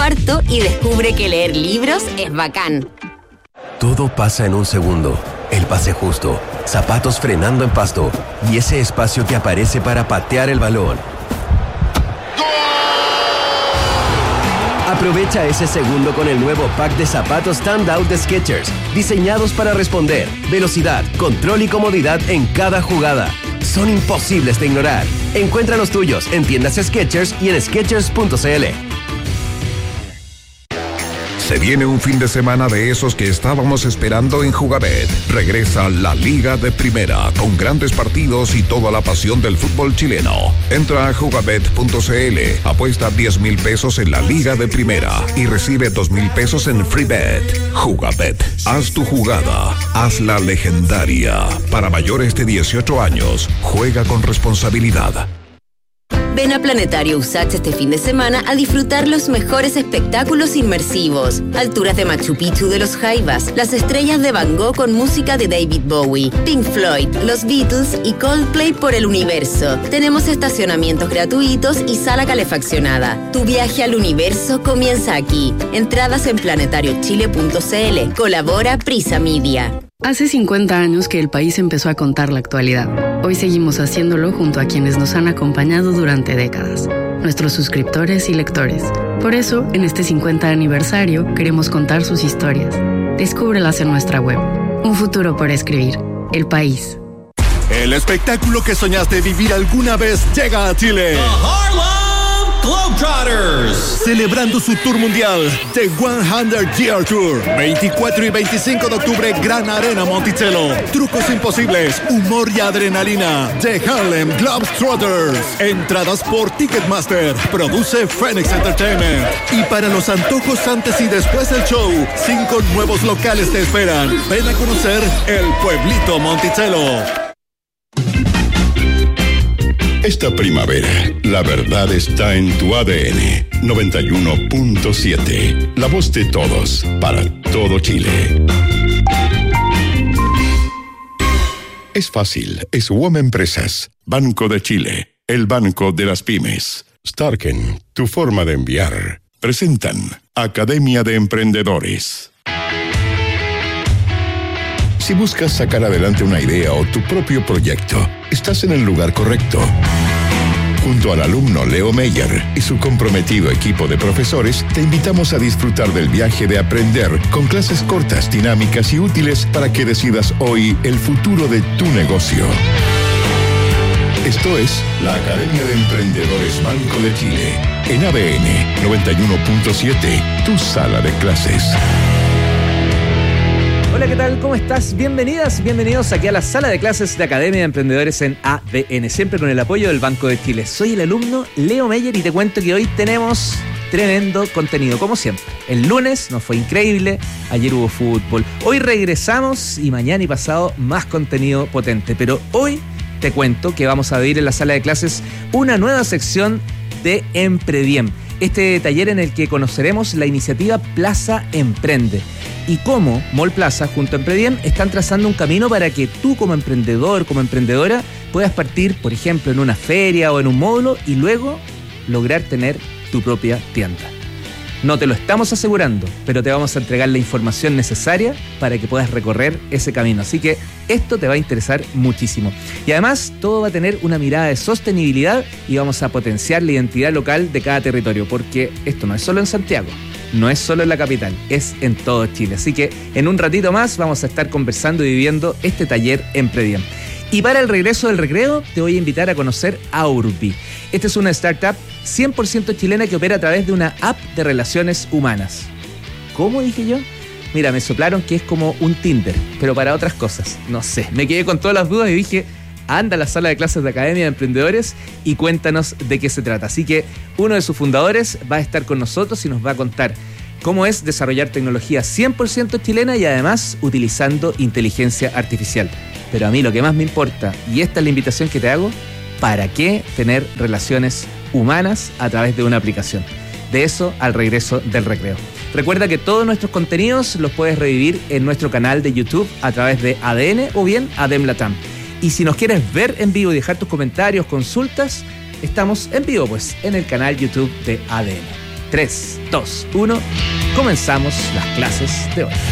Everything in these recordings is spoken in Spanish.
cuarto y descubre que leer libros es bacán. Todo pasa en un segundo. El pase justo, zapatos frenando en pasto y ese espacio que aparece para patear el balón. Aprovecha ese segundo con el nuevo pack de zapatos Standout de Skechers, diseñados para responder, velocidad, control y comodidad en cada jugada. Son imposibles de ignorar. Encuentra los tuyos en tiendas Skechers y en Skechers.cl. Se viene un fin de semana de esos que estábamos esperando en Jugabet. Regresa la Liga de Primera con grandes partidos y toda la pasión del fútbol chileno. Entra a jugabet.cl, apuesta 10,000 pesos en la Liga de Primera y recibe 2,000 pesos en FreeBet. Jugabet, haz tu jugada, hazla legendaria. Para mayores de 18 años, juega con responsabilidad. Ven a Planetario USACH este fin de semana a disfrutar los mejores espectáculos inmersivos. Alturas de Machu Picchu de los Jaivas, las estrellas de Van Gogh con música de David Bowie, Pink Floyd, los Beatles y Coldplay por el universo. Tenemos estacionamientos gratuitos y sala calefaccionada. Tu viaje al universo comienza aquí. Entradas en planetariochile.cl. Colabora Prisa Media. Hace 50 años que el país empezó a contar la actualidad. Hoy seguimos haciéndolo junto a quienes nos han acompañado durante décadas, nuestros suscriptores y lectores. Por eso, en este 50 aniversario, queremos contar sus historias. Descúbrelas en nuestra web. Un futuro por escribir. El País. El espectáculo que soñaste vivir alguna vez llega a Chile. Globetrotters, celebrando su tour mundial, The 100 Year Tour, 24 y 25 de octubre, Gran Arena Monticello. Trucos imposibles, humor y adrenalina, The Harlem Globetrotters. Entradas por Ticketmaster, produce Phoenix Entertainment. Y para los antojos antes y después del show, 5 nuevos locales te esperan. Ven a conocer el pueblito Monticello. Esta primavera, la verdad está en tu ADN 91.7. La voz de todos, para todo Chile. Es fácil, es WOM Empresas, Banco de Chile, el banco de las pymes. Starken, tu forma de enviar. Presentan Academia de Emprendedores. Si buscas sacar adelante una idea o tu propio proyecto, estás en el lugar correcto. Junto al alumno Leo Meyer y su comprometido equipo de profesores, te invitamos a disfrutar del viaje de aprender con clases cortas, dinámicas y útiles para que decidas hoy el futuro de tu negocio. Esto es la Academia de Emprendedores Banco de Chile, en ADN 91.7, tu sala de clases. Hola, ¿qué tal? ¿Cómo estás? Bienvenidos aquí a la sala de clases de Academia de Emprendedores en ADN, siempre con el apoyo del Banco de Chile. Soy el alumno Leo Meyer y te cuento que hoy tenemos tremendo contenido, como siempre. El lunes nos fue increíble, ayer hubo fútbol, hoy regresamos y mañana y pasado más contenido potente. Pero hoy te cuento que vamos a abrir en la sala de clases una nueva sección de Emprediem. Este taller en el que conoceremos la iniciativa Plaza Emprende y cómo Mall Plaza junto a Emprediem están trazando un camino para que tú como emprendedor, como emprendedora, puedas partir, por ejemplo, en una feria o en un módulo y luego lograr tener tu propia tienda. No te lo estamos asegurando, pero te vamos a entregar la información necesaria para que puedas recorrer ese camino. Así que esto te va a interesar muchísimo. Y además, todo va a tener una mirada de sostenibilidad y vamos a potenciar la identidad local de cada territorio, porque esto no es solo en Santiago, no es solo en la capital, es en todo Chile. Así que en un ratito más vamos a estar conversando y viviendo este taller Emprediem. Y para el regreso del recreo, te voy a invitar a conocer Aurbi. Esta es una startup 100% chilena que opera a través de una app de relaciones humanas. ¿Cómo dije yo? Mira, me soplaron que es como un Tinder, pero para otras cosas. No sé, me quedé con todas las dudas y dije, anda a la sala de clases de Academia de Emprendedores y cuéntanos de qué se trata. Así que uno de sus fundadores va a estar con nosotros y nos va a contar cómo es desarrollar tecnología 100% chilena y además utilizando inteligencia artificial. Pero a mí lo que más me importa, y esta es la invitación que te hago, ¿para qué tener relaciones humanas a través de una aplicación? De eso al regreso del recreo. Recuerda que todos nuestros contenidos los puedes revivir en nuestro canal de YouTube a través de ADN o bien ADEM Latam. Y si nos quieres ver en vivo y dejar tus comentarios, consultas, estamos en vivo pues en el canal YouTube de ADN. 3, 2, 1. Comenzamos las clases de hoy.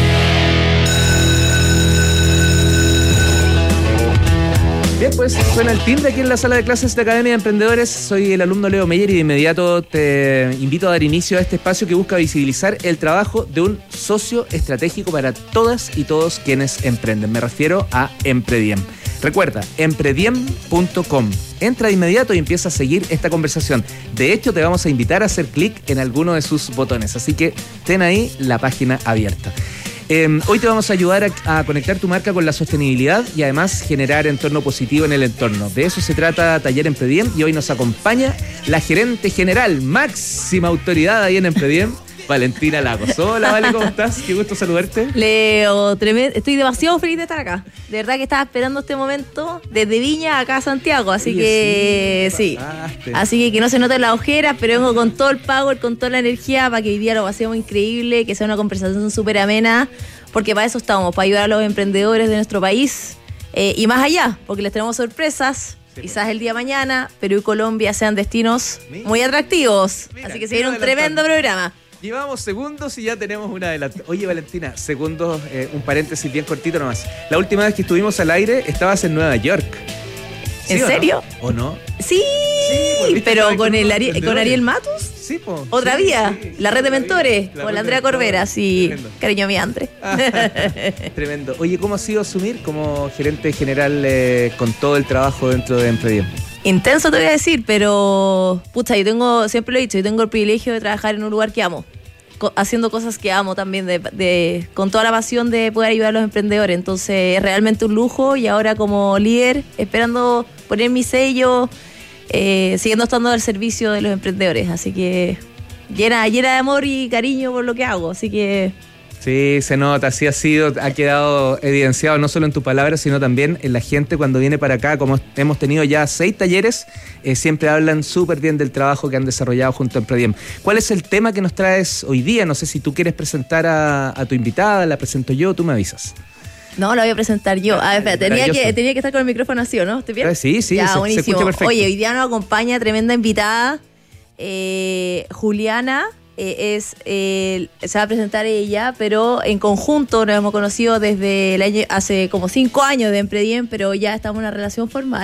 Bien, pues suena el timbre aquí en la sala de clases de Academia de Emprendedores. Soy el alumno Leo Meyer y de inmediato te invito a dar inicio a este espacio que busca visibilizar el trabajo de un socio estratégico para todas y todos quienes emprenden. Me refiero a Emprediem. Recuerda, emprediem.com. Entra de inmediato y empieza a seguir esta conversación. De hecho, te vamos a invitar a hacer clic en alguno de sus botones, así que ten ahí la página abierta. Hoy te vamos a ayudar a conectar tu marca con la sostenibilidad y además generar entorno positivo en el entorno. De eso se trata Taller Emprediem y hoy nos acompaña la gerente general, máxima autoridad ahí en Emprediem, Valentina Lagos. Hola, Vale, ¿cómo estás? Qué gusto saludarte. Leo, tremendo. Estoy demasiado feliz de estar acá. De verdad que estaba esperando este momento desde Viña acá a Santiago, así que sí. Así que no se noten las ojeras, pero vengo con todo el power, con toda la energía para que hoy día lo pasemos increíble, que sea una conversación súper amena, porque para eso estamos, para ayudar a los emprendedores de nuestro país y más allá, porque les tenemos sorpresas. Sí, quizás el día de mañana Perú y Colombia sean destinos muy atractivos. Así que se viene un tremendo programa. Llevamos segundos y ya tenemos una adelantada. Oye, Valentina, segundos, un paréntesis bien cortito nomás. La última vez que estuvimos al aire estabas en Nueva York. ¿Sí, ¿En serio? ¿O no? Sí, pues, pero con Ariel Matus. Sí, po. Otra vía, sí. La red de mentores, con la Andrea Corbera, sí, tremendo. Cariño a mi Andre. Tremendo. Oye, ¿cómo ha sido asumir como gerente general con todo el trabajo dentro de Emprediem? Intenso te voy a decir, pero pucha, siempre lo he dicho, yo tengo el privilegio de trabajar en un lugar que amo, haciendo cosas que amo también, con toda la pasión de poder ayudar a los emprendedores. Entonces es realmente un lujo y ahora como líder, esperando poner mi sello, siguiendo estando al servicio de los emprendedores. Así que llena de amor y cariño por lo que hago, así que... Sí, se nota, así ha quedado evidenciado no solo en tu palabra, sino también en la gente cuando viene para acá. Como hemos tenido ya 6 talleres, siempre hablan súper bien del trabajo que han desarrollado junto a Emprediem. ¿Cuál es el tema que nos traes hoy día? No sé si tú quieres presentar a tu invitada, la presento yo, tú me avisas. No, la voy a presentar yo. A ver, espera, tenía que estar con el micrófono así, ¿no? ¿Estoy bien? Sí, ya, se escucha perfecto. Oye, hoy día nos acompaña tremenda invitada, Juliana. Se va a presentar ella, pero en conjunto nos hemos conocido desde hace como 5 años de Emprediem, pero ya estamos en una relación formal.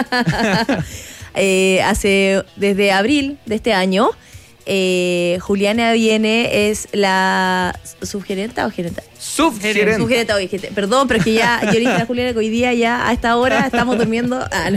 Desde abril de este año. Juliana es la subgerenta o gerenta. Subgerenta, oye, perdón, pero es que ya yo le dije a Juliana que hoy día ya a esta hora estamos durmiendo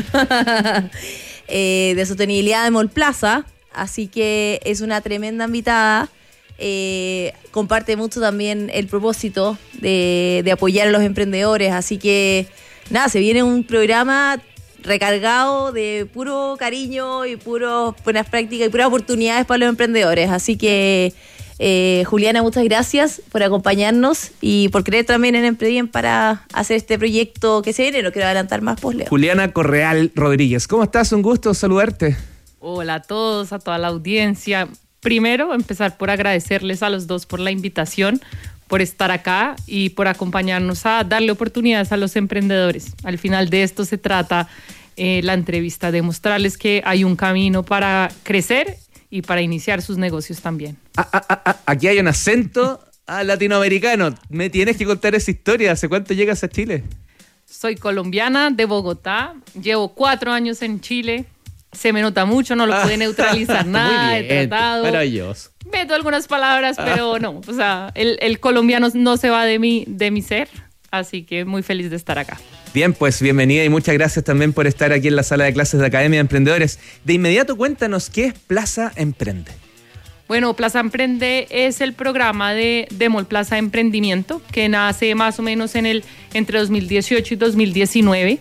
de sostenibilidad de Mallplaza. Así que es una tremenda invitada, comparte mucho también el propósito de apoyar a los emprendedores, así que nada, se viene un programa recargado de puro cariño y puro buenas prácticas y puras oportunidades para los emprendedores, así que Juliana, muchas gracias por acompañarnos y por creer también en Emprediem para hacer este proyecto que se viene. No quiero adelantar más, pues Leo. Juliana Correal Rodríguez, ¿cómo estás? Un gusto saludarte. Hola a todos, a toda la audiencia. Primero, empezar por agradecerles a los dos por la invitación, por estar acá y por acompañarnos a darle oportunidades a los emprendedores. Al final de esto se trata la entrevista, de mostrarles que hay un camino para crecer y para iniciar sus negocios también. Aquí hay un acento latinoamericano. Me tienes que contar esa historia. ¿Hace cuánto llegas a Chile? Soy colombiana de Bogotá. Llevo 4 años en Chile. Se me nota mucho, no lo pude neutralizar nada. Muy bien, he tratado. Maravilloso. Meto algunas palabras, pero no. O sea, el colombiano no se va de mi ser. Así que muy feliz de estar acá. Bien, pues bienvenida y muchas gracias también por estar aquí en la sala de clases de Academia de Emprendedores. De inmediato cuéntanos, ¿qué es Plaza Emprende? Bueno, Plaza Emprende es el programa de Mallplaza Emprendimiento que nace más o menos entre 2018 y 2019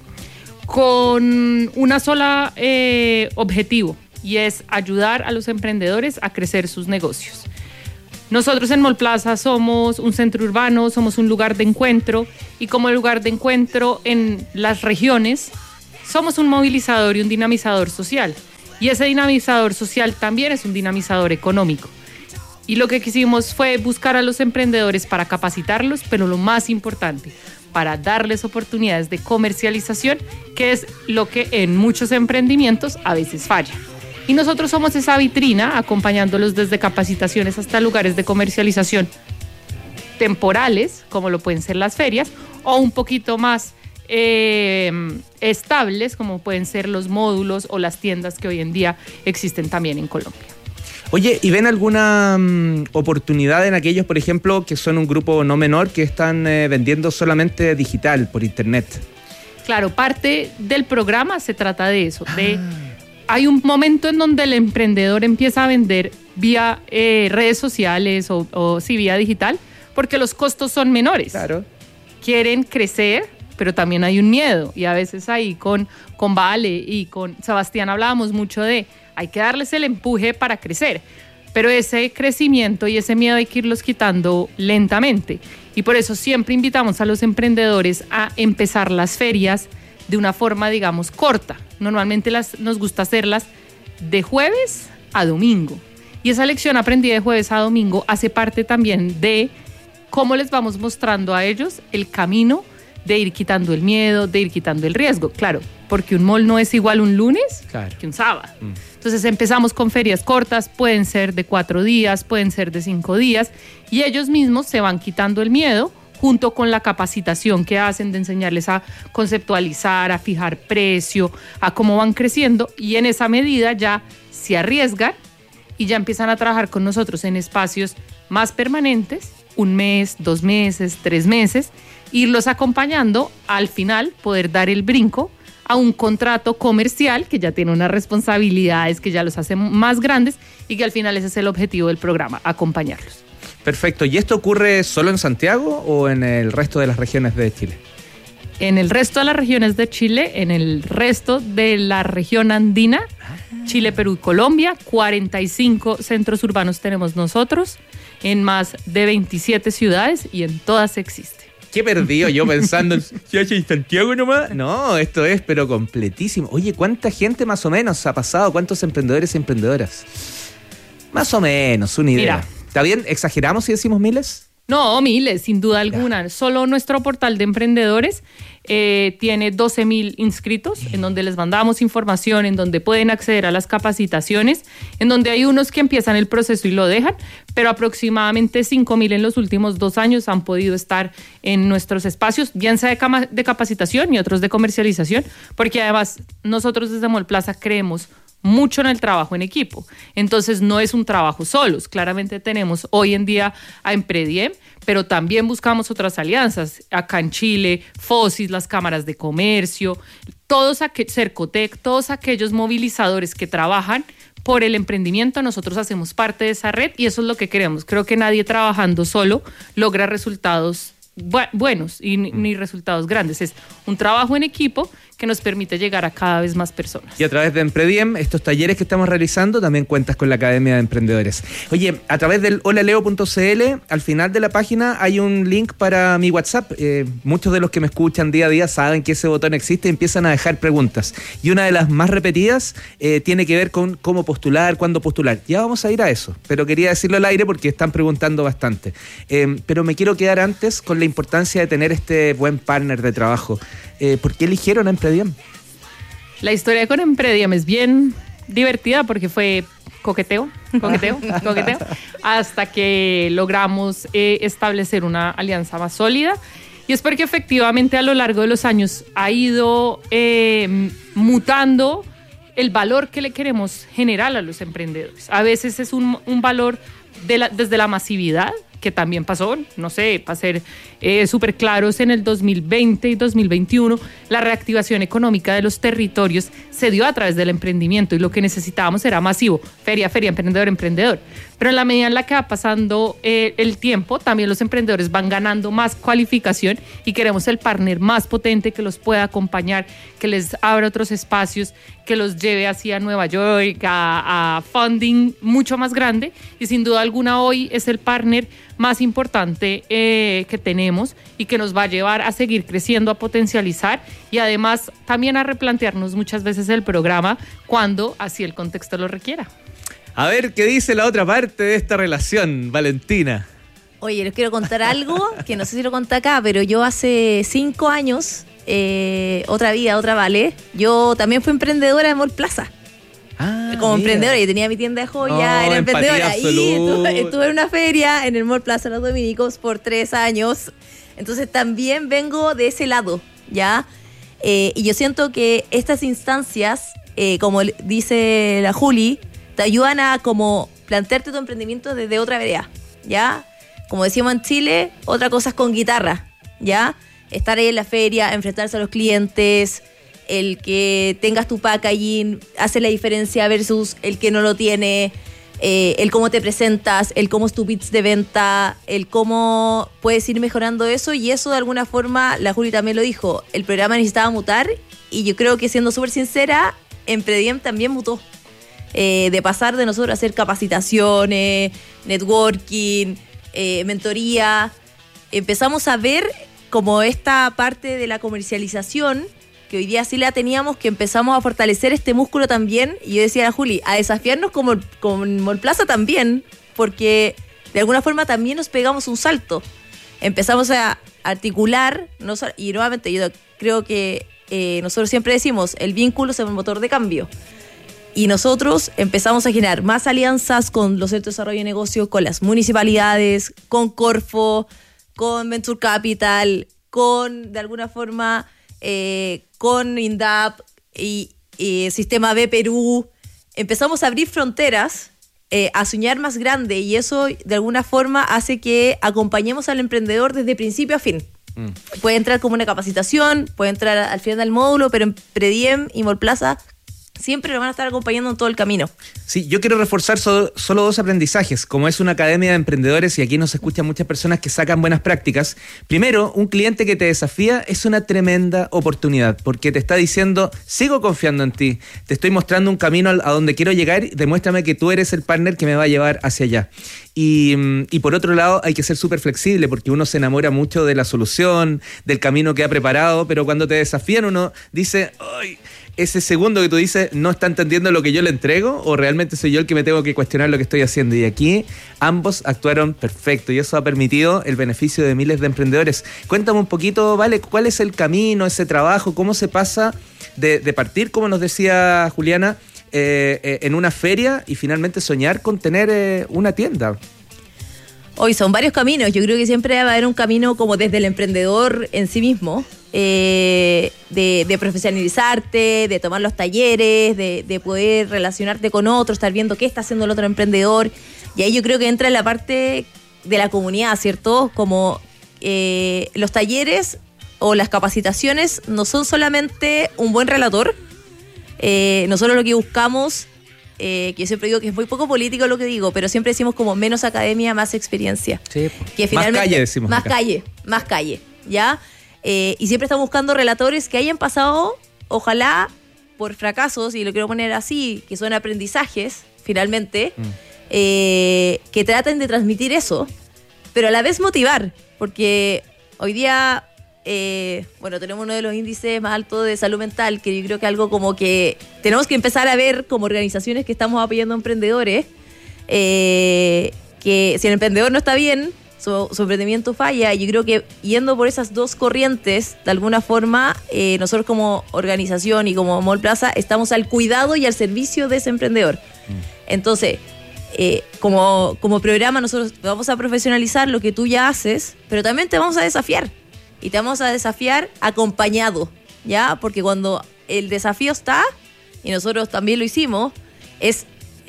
con una sola objetivo, y es ayudar a los emprendedores a crecer sus negocios. Nosotros en Mallplaza somos un centro urbano, somos un lugar de encuentro, y como lugar de encuentro en las regiones, somos un movilizador y un dinamizador social. Y ese dinamizador social también es un dinamizador económico. Y lo que quisimos fue buscar a los emprendedores para capacitarlos, pero lo más importante, para darles oportunidades de comercialización, que es lo que en muchos emprendimientos a veces falla. Y nosotros somos esa vitrina, acompañándolos desde capacitaciones hasta lugares de comercialización temporales, como lo pueden ser las ferias, o un poquito más estables, como pueden ser los módulos o las tiendas que hoy en día existen también en Colombia. Oye, ¿y ven alguna oportunidad en aquellos, por ejemplo, que son un grupo no menor, que están vendiendo solamente digital, por internet? Claro, parte del programa se trata de eso. Hay un momento en donde el emprendedor empieza a vender vía redes sociales o vía digital, porque los costos son menores. Claro. Quieren crecer, pero también hay un miedo. Y a veces ahí con Vale y con Sebastián hablábamos mucho de hay que darles el empuje para crecer. Pero ese crecimiento y ese miedo hay que irlos quitando lentamente. Y por eso siempre invitamos a los emprendedores a empezar las ferias de una forma, digamos, corta. Normalmente nos gusta hacerlas de jueves a domingo. Y esa lección aprendida de jueves a domingo hace parte también de cómo les vamos mostrando a ellos el camino de ir quitando el miedo, de ir quitando el riesgo. Claro, porque un mall no es igual un lunes que un sábado. Entonces empezamos con ferias cortas, pueden ser de 4 días, pueden ser de 5 días, y ellos mismos se van quitando el miedo junto con la capacitación que hacen de enseñarles a conceptualizar, a fijar precio, a cómo van creciendo, y en esa medida ya se arriesgan y ya empiezan a trabajar con nosotros en espacios más permanentes, 1 mes, 2 meses, 3 meses, irlos acompañando, al final poder dar el brinco a un contrato comercial que ya tiene unas responsabilidades que ya los hacen más grandes y que al final ese es el objetivo del programa, acompañarlos. Perfecto. ¿Y esto ocurre solo en Santiago o en el resto de las regiones de Chile? En el resto de las regiones de Chile, en el resto de la región andina, Chile, Perú y Colombia, 45 centros urbanos tenemos nosotros, en más de 27 ciudades y en todas existe. Qué perdido yo pensando en Santiago nomás. No, esto es pero completísimo. Oye, ¿cuánta gente más o menos ha pasado? ¿Cuántos emprendedores y emprendedoras? Más o menos, una idea. Mira, ¿está bien? ¿Exageramos si decimos miles? No, miles, sin duda alguna. Solo nuestro portal de emprendedores tiene 12,000 inscritos, en donde les mandamos información, en donde pueden acceder a las capacitaciones, en donde hay unos que empiezan el proceso y lo dejan, pero aproximadamente 5,000 en los últimos 2 años han podido estar en nuestros espacios, bien sea de capacitación y otros de comercialización, porque además nosotros desde Mall Plaza creemos mucho en el trabajo en equipo. Entonces no es un trabajo solos. Claramente tenemos hoy en día a Emprediem, pero también buscamos otras alianzas. Acá en Chile, FOSIS, las cámaras de comercio, Cercotec, todos aquellos movilizadores que trabajan por el emprendimiento. Nosotros hacemos parte de esa red y eso es lo que queremos. Creo que nadie trabajando solo logra resultados buenos y ni resultados grandes. Es un trabajo en equipo que nos permite llegar a cada vez más personas. Y a través de Emprediem, estos talleres que estamos realizando, también cuentas con la Academia de Emprendedores. Oye, a través del holaleo.cl, al final de la página hay un link para mi WhatsApp. Muchos de los que me escuchan día a día saben que ese botón existe y empiezan a dejar preguntas. Y una de las más repetidas tiene que ver con cómo postular, cuándo postular. Ya vamos a ir a eso, pero quería decirlo al aire porque están preguntando bastante. Pero me quiero quedar antes con la importancia de tener este buen partner de trabajo. ¿Por qué eligieron a Emprediem? La historia con Emprediem es bien divertida porque fue coqueteo, hasta que logramos establecer una alianza más sólida. Y es porque efectivamente a lo largo de los años ha ido mutando el valor que le queremos generar a los emprendedores. A veces es un valor desde la masividad, que también pasó, no sé, para ser súper claros, en el 2020 y 2021, la reactivación económica de los territorios se dio a través del emprendimiento y lo que necesitábamos era masivo, feria, emprendedor. Pero en la medida en la que va pasando el tiempo, también los emprendedores van ganando más cualificación y queremos el partner más potente que los pueda acompañar, que les abra otros espacios, que los lleve hacia Nueva York, a funding mucho más grande, y sin duda alguna hoy es el partner más importante que tenemos y que nos va a llevar a seguir creciendo, a potencializar y además también a replantearnos muchas veces el programa cuando así el contexto lo requiera. A ver, ¿qué dice la otra parte de esta relación, Valentina? Oye, les quiero contar algo que no sé si lo conté acá, pero yo hace 5 años, otra vida, otra Vale, yo también fui emprendedora de Mall Plaza. como emprendedora. Yo tenía mi tienda de joya, era emprendedora. Y estuve en una feria en el Mall Plaza Los Dominicos por 3 años. Entonces también vengo de ese lado, ¿ya? Y yo siento que estas instancias, como dice la Juli, te ayudan a como plantearte tu emprendimiento desde otra vereda, ¿ya? Como decíamos en Chile, otra cosa es con guitarra, ¿ya? Estar ahí en la feria, enfrentarse a los clientes, el que tengas tu packaging hace la diferencia versus el que no lo tiene, el cómo te presentas, el cómo es tu pitch de venta, el cómo puedes ir mejorando eso, y eso de alguna forma, la Juli también lo dijo, el programa necesitaba mutar, y yo creo que, siendo súper sincera, Emprediem también mutó. De pasar de nosotros a hacer capacitaciones, networking, mentoría, empezamos a ver como esta parte de la comercialización, que hoy día sí la teníamos, que empezamos a fortalecer este músculo también, y yo decía a Juli, a desafiarnos como Mall Plaza también, porque de alguna forma también nos pegamos un salto. Empezamos a articular, y nuevamente yo creo que nosotros siempre decimos, el vínculo es el motor de cambio. Y nosotros empezamos a generar más alianzas con los centros de desarrollo de negocios, con las municipalidades, con Corfo, con Venture Capital, con, de alguna forma, con INDAP y Sistema B Perú. Empezamos a abrir fronteras, a soñar más grande, y eso de alguna forma hace que acompañemos al emprendedor desde principio a fin. Puede entrar como una capacitación, puede entrar al final del módulo, pero en Emprediem y Mall Plaza siempre lo van a estar acompañando en todo el camino. Sí, yo quiero reforzar solo 2 aprendizajes. Como es una academia de emprendedores y aquí nos escuchan muchas personas que sacan buenas prácticas. Primero, un cliente que te desafía es una tremenda oportunidad, porque te está diciendo, sigo confiando en ti, te estoy mostrando un camino a donde quiero llegar, demuéstrame que tú eres el partner que me va a llevar hacia allá. Y por otro lado, hay que ser súper flexible, porque uno se enamora mucho de la solución, del camino que ha preparado, pero cuando te desafían uno dice, ¡ay! Ese segundo que tú dices, ¿no está entendiendo lo que yo le entrego? ¿O realmente soy yo el que me tengo que cuestionar lo que estoy haciendo? Y aquí ambos actuaron perfecto, y eso ha permitido el beneficio de miles de emprendedores. Cuéntame un poquito, Vale, ¿cuál es el camino, ese trabajo? ¿Cómo se pasa de partir, como nos decía Juliana, en una feria y finalmente soñar con tener una tienda? Hoy son varios caminos. Yo creo que siempre va a haber un camino como desde el emprendedor en sí mismo, de profesionalizarte, de tomar los talleres, de poder relacionarte con otros, estar viendo qué está haciendo el otro emprendedor. Y ahí yo creo que entra en la parte de la comunidad, ¿cierto? Como los talleres o las capacitaciones no son solamente un buen relator. Nosotros lo que buscamos, que yo siempre digo que es muy poco político lo que digo, pero siempre decimos como menos academia, más experiencia. Sí, que finalmente, más calle decimos. Más calle, ¿ya? Y siempre estamos buscando relatores que hayan pasado, ojalá, por fracasos, y lo quiero poner así, que son aprendizajes, finalmente, que traten de transmitir eso, pero a la vez motivar, porque hoy día, tenemos uno de los índices más altos de salud mental, que yo creo que algo como que tenemos que empezar a ver como organizaciones que estamos apoyando a emprendedores, que si el emprendedor no está bien, su emprendimiento falla. Y yo creo que yendo por esas 2 corrientes, de alguna forma, nosotros como organización y como Mall Plaza estamos al cuidado y al servicio de ese emprendedor. Entonces, como programa nosotros vamos a profesionalizar lo que tú ya haces, pero también te vamos a desafiar. Y te vamos a desafiar acompañado, ¿ya? Porque cuando el desafío está, y nosotros también lo hicimos, es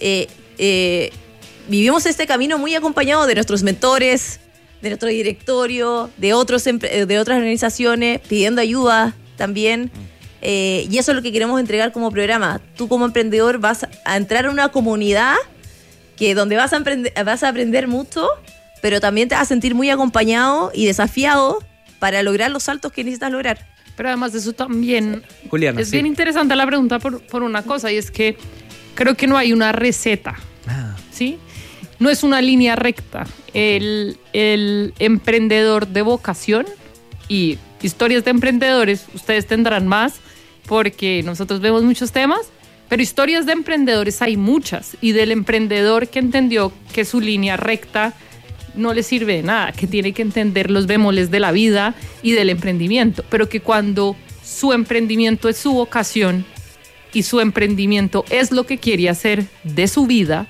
vivimos este camino muy acompañado de nuestros mentores, de nuestro directorio, de otras organizaciones, pidiendo ayuda también. Y eso es lo que queremos entregar como programa. Tú como emprendedor vas a entrar a una comunidad donde vas a aprender mucho, pero también te vas a sentir muy acompañado y desafiado para lograr los saltos que necesitas lograr. Pero además de eso también, Juliana, es bien interesante la pregunta por una cosa, y es que creo que no hay una receta, ¿sí? No es una línea recta. El emprendedor de vocación, y historias de emprendedores, ustedes tendrán más, porque nosotros vemos muchos temas, pero historias de emprendedores hay muchas, y del emprendedor que entendió que su línea recta no le sirve de nada, que tiene que entender los bemoles de la vida y del emprendimiento, pero que cuando su emprendimiento es su vocación, y su emprendimiento es lo que quiere hacer de su vida,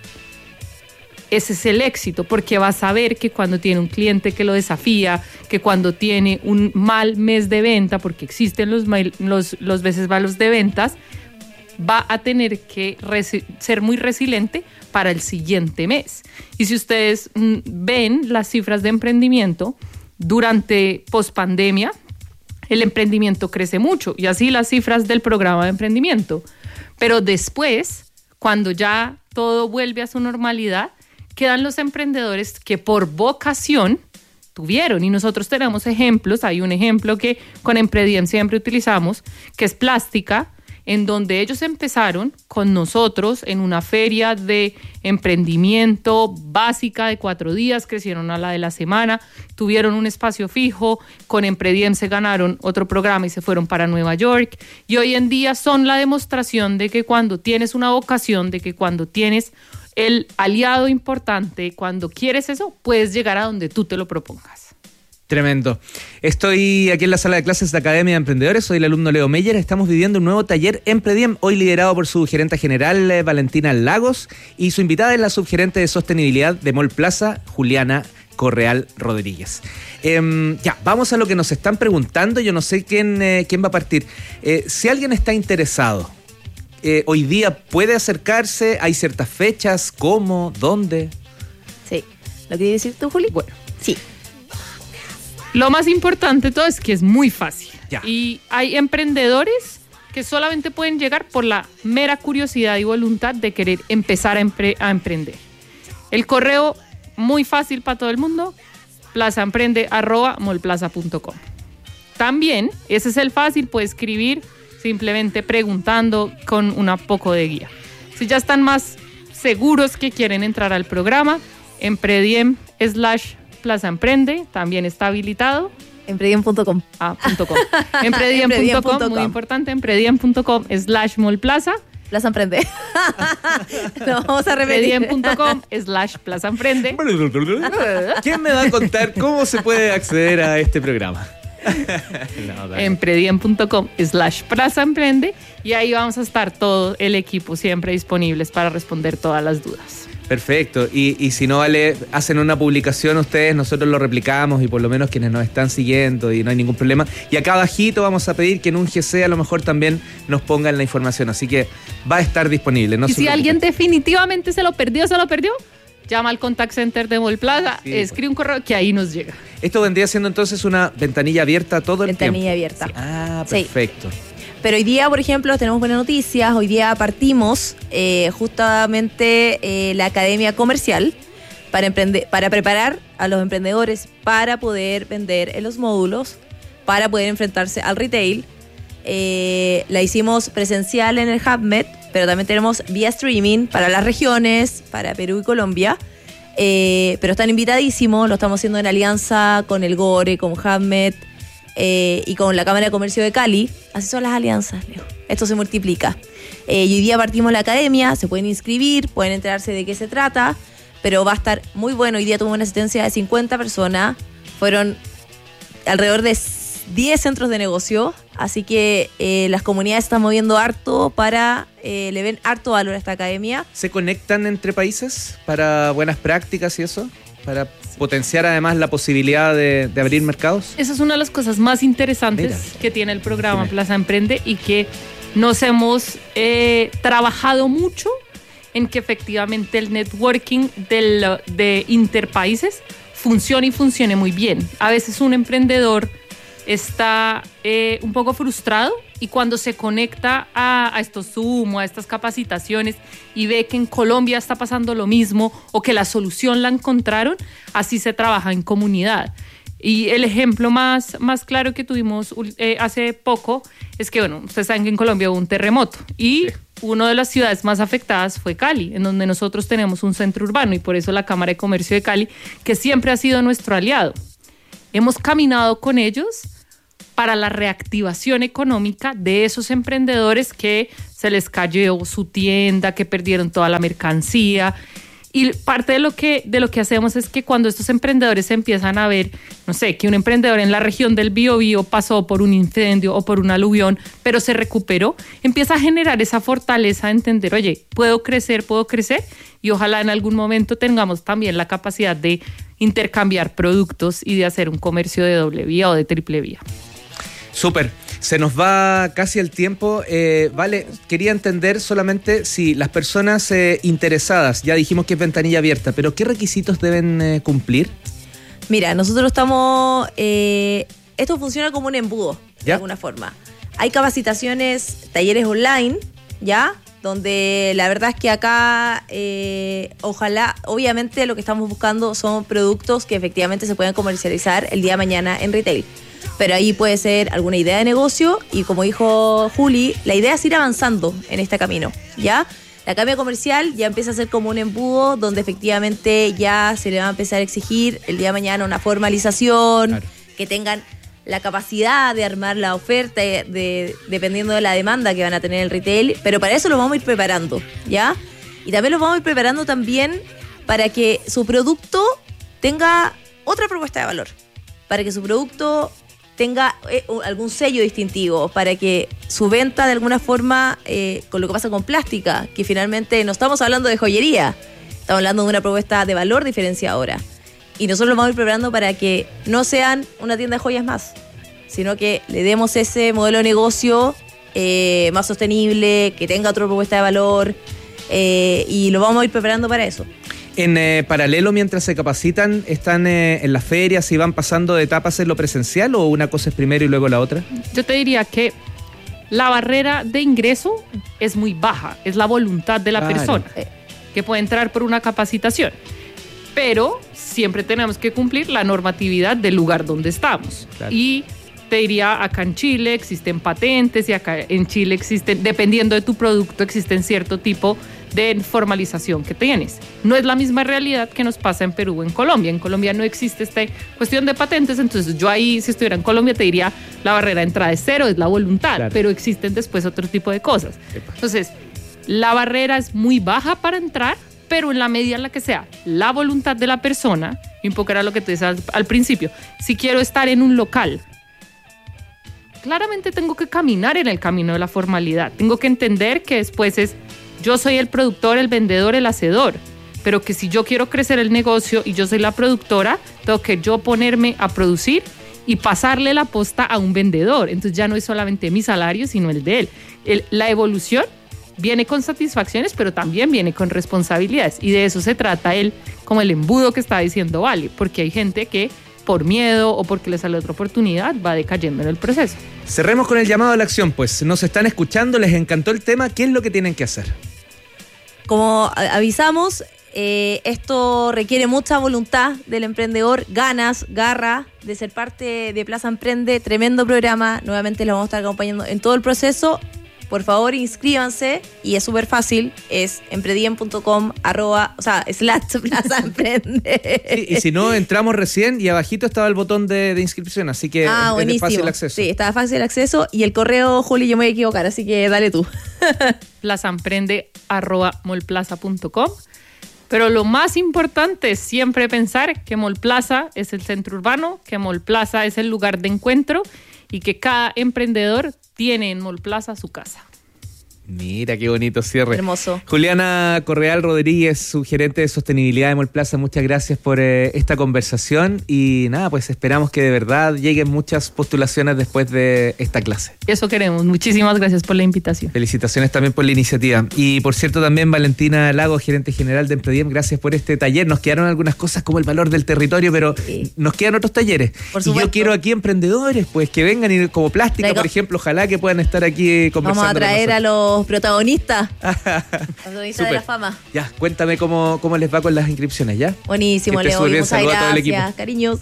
ese es el éxito, porque va a saber que cuando tiene un cliente que lo desafía, que cuando tiene un mal mes de venta, porque existen los meses malos de ventas, va a tener que ser muy resiliente para el siguiente mes. Y si ustedes ven las cifras de emprendimiento durante pospandemia, el emprendimiento crece mucho y así las cifras del programa de emprendimiento. Pero después, cuando ya todo vuelve a su normalidad, quedan los emprendedores que por vocación tuvieron. Y nosotros tenemos ejemplos. Hay un ejemplo que con Emprediem siempre utilizamos, que es Plástica, en donde ellos empezaron con nosotros en una feria de emprendimiento básica de 4 días, crecieron a la de la semana, tuvieron un espacio fijo, con Emprediem se ganaron otro programa y se fueron para Nueva York, y hoy en día son la demostración de que cuando tienes una vocación, de que cuando tienes el aliado importante, cuando quieres eso, puedes llegar a donde tú te lo propongas. Tremendo. Estoy aquí en la sala de clases de Academia de Emprendedores, soy el alumno Leo Meyer. Estamos viviendo un nuevo taller Emprediem, hoy liderado por su gerente general Valentina Lagos y su invitada es la subgerente de sostenibilidad de Mall Plaza, Juliana Correal Rodríguez. Ya, vamos a lo que nos están preguntando. Yo no sé quién va a partir. Si alguien está interesado, hoy día puede acercarse, hay ciertas fechas, ¿cómo? ¿Dónde? Sí. ¿Lo quieres decir tú, Juli? Bueno, sí. Lo más importante de todo es que es muy fácil. Ya. Y hay emprendedores que solamente pueden llegar por la mera curiosidad y voluntad de querer empezar a emprender. El correo muy fácil para todo el mundo, plazaemprende@molplaza.com. También, ese es el fácil, puede escribir simplemente preguntando con un poco de guía. Si ya están más seguros que quieren entrar al programa, Emprediem/Plaza Emprende, también está habilitado. Emprediem.com. .com. Emprediem.com, muy importante, emprediem.com/molplaza. Plaza Emprende. Lo vamos a repetir. Emprediem.com/Plaza Emprende. ¿Quién me va a contar cómo se puede acceder a este programa? No, Emprediem.com/Plaza Emprende, y ahí vamos a estar todo el equipo siempre disponibles para responder todas las dudas. Perfecto, y si no vale, hacen una publicación ustedes, nosotros lo replicamos y por lo menos quienes nos están siguiendo y no hay ningún problema. Y acá abajito vamos a pedir que en un GC a lo mejor también nos pongan la información, así que va a estar disponible. No y si alguien definitivamente se lo perdió, llama al contact center de Mall Plaza, sí, escribe un correo que ahí nos llega. Esto vendría siendo entonces una ventanilla abierta todo el tiempo. Ventanilla abierta. Sí. Ah, perfecto. Sí. Pero hoy día, por ejemplo, tenemos buenas noticias. Hoy día partimos justamente la Academia Comercial para preparar a los emprendedores para poder vender en los módulos, para poder enfrentarse al retail. La hicimos presencial en el HubMed, pero también tenemos vía streaming para las regiones, para Perú y Colombia. Pero están invitadísimos, lo estamos haciendo en alianza con el GORE, con HubMed, y con la Cámara de Comercio de Cali. Así son las alianzas, Leo. Esto se multiplica. Y hoy día partimos la academia, se pueden inscribir, pueden enterarse de qué se trata, pero va a estar muy bueno. Hoy día tuvo una asistencia de 50 personas, fueron alrededor de 10 centros de negocio, así que las comunidades están moviendo harto le ven harto valor a esta academia. ¿Se conectan entre países para buenas prácticas y eso? Para potenciar además la posibilidad de abrir mercados. Esa es una de las cosas más interesantes que tiene el programa Plaza Emprende y que nos hemos trabajado mucho en que efectivamente el networking de interpaíses funcione y funcione muy bien. A veces un emprendedor está un poco frustrado y cuando se conecta a estos Zoom o a estas capacitaciones y ve que en Colombia está pasando lo mismo o que la solución la encontraron, así se trabaja en comunidad. Y el ejemplo más claro que tuvimos hace poco es que, bueno, ustedes saben que en Colombia hubo un terremoto y una de las ciudades más afectadas fue Cali, en donde nosotros tenemos un centro urbano y por eso la Cámara de Comercio de Cali, que siempre ha sido nuestro aliado. Hemos caminado con ellos para la reactivación económica de esos emprendedores que se les cayó su tienda, que perdieron toda la mercancía. Y parte de lo que hacemos es que cuando estos emprendedores empiezan a ver, no sé, que un emprendedor en la región del Biobío pasó por un incendio o por un aluvión, pero se recuperó, empieza a generar esa fortaleza de entender, oye, puedo crecer, y ojalá en algún momento tengamos también la capacidad de intercambiar productos y de hacer un comercio de doble vía o de triple vía. Súper. Se nos va casi el tiempo. Vale, quería entender solamente si las personas interesadas, ya dijimos que es ventanilla abierta, pero ¿qué requisitos deben cumplir? Mira, nosotros estamos... esto funciona como un embudo, ¿ya? De alguna forma. Hay capacitaciones, talleres online, ¿ya? Donde la verdad es que acá, ojalá, obviamente lo que estamos buscando son productos que efectivamente se puedan comercializar el día de mañana en retail. Pero ahí puede ser alguna idea de negocio y como dijo Juli, la idea es ir avanzando en este camino, ¿ya? La cambia comercial ya empieza a ser como un embudo donde efectivamente ya se le va a empezar a exigir el día de mañana una formalización, claro, que tengan la capacidad de armar la oferta dependiendo de la demanda que van a tener el retail, pero para eso lo vamos a ir preparando, ¿ya? Y también lo vamos a ir preparando también para que su producto tenga otra propuesta de valor, para que su producto tenga algún sello distintivo, para que su venta de alguna forma, con lo que pasa con plástica, que finalmente no estamos hablando de joyería, estamos hablando de una propuesta de valor diferenciadora. Y nosotros lo vamos a ir preparando para que no sean una tienda de joyas más, sino que le demos ese modelo de negocio más sostenible, que tenga otra propuesta de valor, y lo vamos a ir preparando para eso. En paralelo, mientras se capacitan, ¿están en las ferias y van pasando de etapas en lo presencial o una cosa es primero y luego la otra? Yo te diría que la barrera de ingreso es muy baja, es la voluntad de la persona que puede entrar por una capacitación, pero siempre tenemos que cumplir la normatividad del lugar donde estamos. Claro. Y te diría, acá en Chile existen patentes y acá en Chile existen, dependiendo de tu producto, existen cierto tipo de formalización que tienes. No es la misma realidad que nos pasa en Perú o en Colombia. En Colombia no existe esta cuestión de patentes, entonces yo ahí, si estuviera en Colombia, te diría, la barrera de entrada es cero, es la voluntad, claro, pero existen después otro tipo de cosas. Entonces, la barrera es muy baja para entrar, pero en la medida en la que sea la voluntad de la persona, y un poco era lo que te decía al principio, si quiero estar en un local, claramente tengo que caminar en el camino de la formalidad, tengo que entender que después es, yo soy el productor, el vendedor, el hacedor, pero que si yo quiero crecer el negocio y yo soy la productora, tengo que yo ponerme a producir y pasarle la posta a un vendedor, entonces ya no es solamente mi salario, sino el de él. La evolución viene con satisfacciones, pero también viene con responsabilidades. Y de eso se trata como el embudo que está diciendo Vale, porque hay gente que por miedo o porque le sale otra oportunidad va decayendo en el proceso. Cerremos con el llamado a la acción, pues. Nos están escuchando, les encantó el tema. ¿Qué es lo que tienen que hacer? Como avisamos, esto requiere mucha voluntad del emprendedor, ganas, garra de ser parte de Plaza Emprende. Tremendo programa. Nuevamente los vamos a estar acompañando en todo el proceso. Por favor, inscríbanse y es súper fácil. Es emprediem.com /Plaza Emprende. Sí, y si no, entramos recién y abajito estaba el botón de inscripción, así que es de fácil acceso. Sí, estaba fácil acceso y el correo, Juli, yo me voy a equivocar, así que dale tú. plazaemprende@molplaza.com. Pero lo más importante es siempre pensar que Molplaza es el centro urbano, que Molplaza es el lugar de encuentro y que cada emprendedor tiene en Molplaza su casa. Mira, qué bonito cierre. Hermoso. Juliana Correal Rodríguez, su gerente de sostenibilidad de Molplaza, muchas gracias por esta conversación y nada, pues esperamos que de verdad lleguen muchas postulaciones después de esta clase. Eso queremos. Muchísimas gracias por la invitación. Felicitaciones también por la iniciativa. Y por cierto también Valentina Lago, gerente general de Emprediem, gracias por este taller. Nos quedaron algunas cosas como el valor del territorio, pero nos quedan otros talleres. Por supuesto. Y yo quiero aquí emprendedores, pues que vengan y como plástica, por ejemplo, ojalá que puedan estar aquí conversando. Vamos a traer a los protagonistas. Protagonistas de la fama. Ya, cuéntame cómo les va con las inscripciones, ¿ya? Buenísimo, Leo. Muchas gracias, a todo el equipo. Cariños.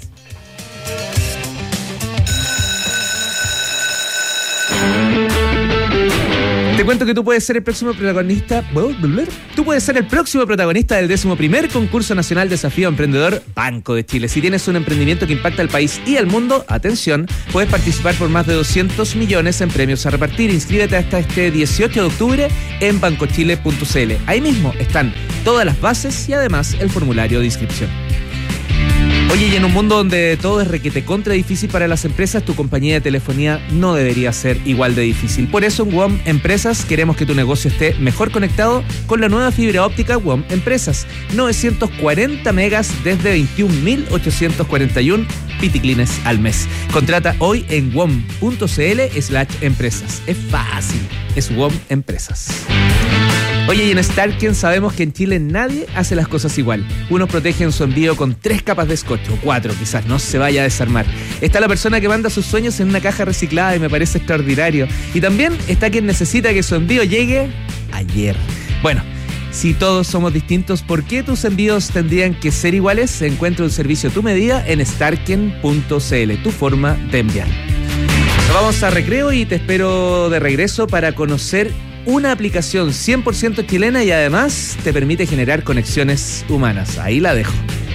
Te cuento que tú puedes ser el próximo protagonista. Tú puedes ser el próximo protagonista del 11º Concurso Nacional Desafío Emprendedor Banco de Chile. Si tienes un emprendimiento que impacta al país y al mundo, atención, puedes participar por más de 200 millones en premios a repartir. Inscríbete hasta este 18 de octubre en bancochile.cl. Ahí mismo están todas las bases y además el formulario de inscripción. Oye, y en un mundo donde todo es requete contra difícil para las empresas, tu compañía de telefonía no debería ser igual de difícil. Por eso en WOM Empresas queremos que tu negocio esté mejor conectado con la nueva fibra óptica WOM Empresas. 940 megas desde 21.841 piticlines al mes. Contrata hoy en wom.cl/empresas. Es fácil, es WOM Empresas. Oye, y en Starken sabemos que en Chile nadie hace las cosas igual. Unos protegen su envío con 3 capas de scotch, o 4 quizás, no se vaya a desarmar. Está la persona que manda sus sueños en una caja reciclada y me parece extraordinario. Y también está quien necesita que su envío llegue ayer. Bueno, si todos somos distintos, ¿por qué tus envíos tendrían que ser iguales? Encuentra un servicio a tu medida en starken.cl, tu forma de enviar. Nos vamos a recreo y te espero de regreso para conocer una aplicación 100% chilena y además te permite generar conexiones humanas. Ahí la dejo.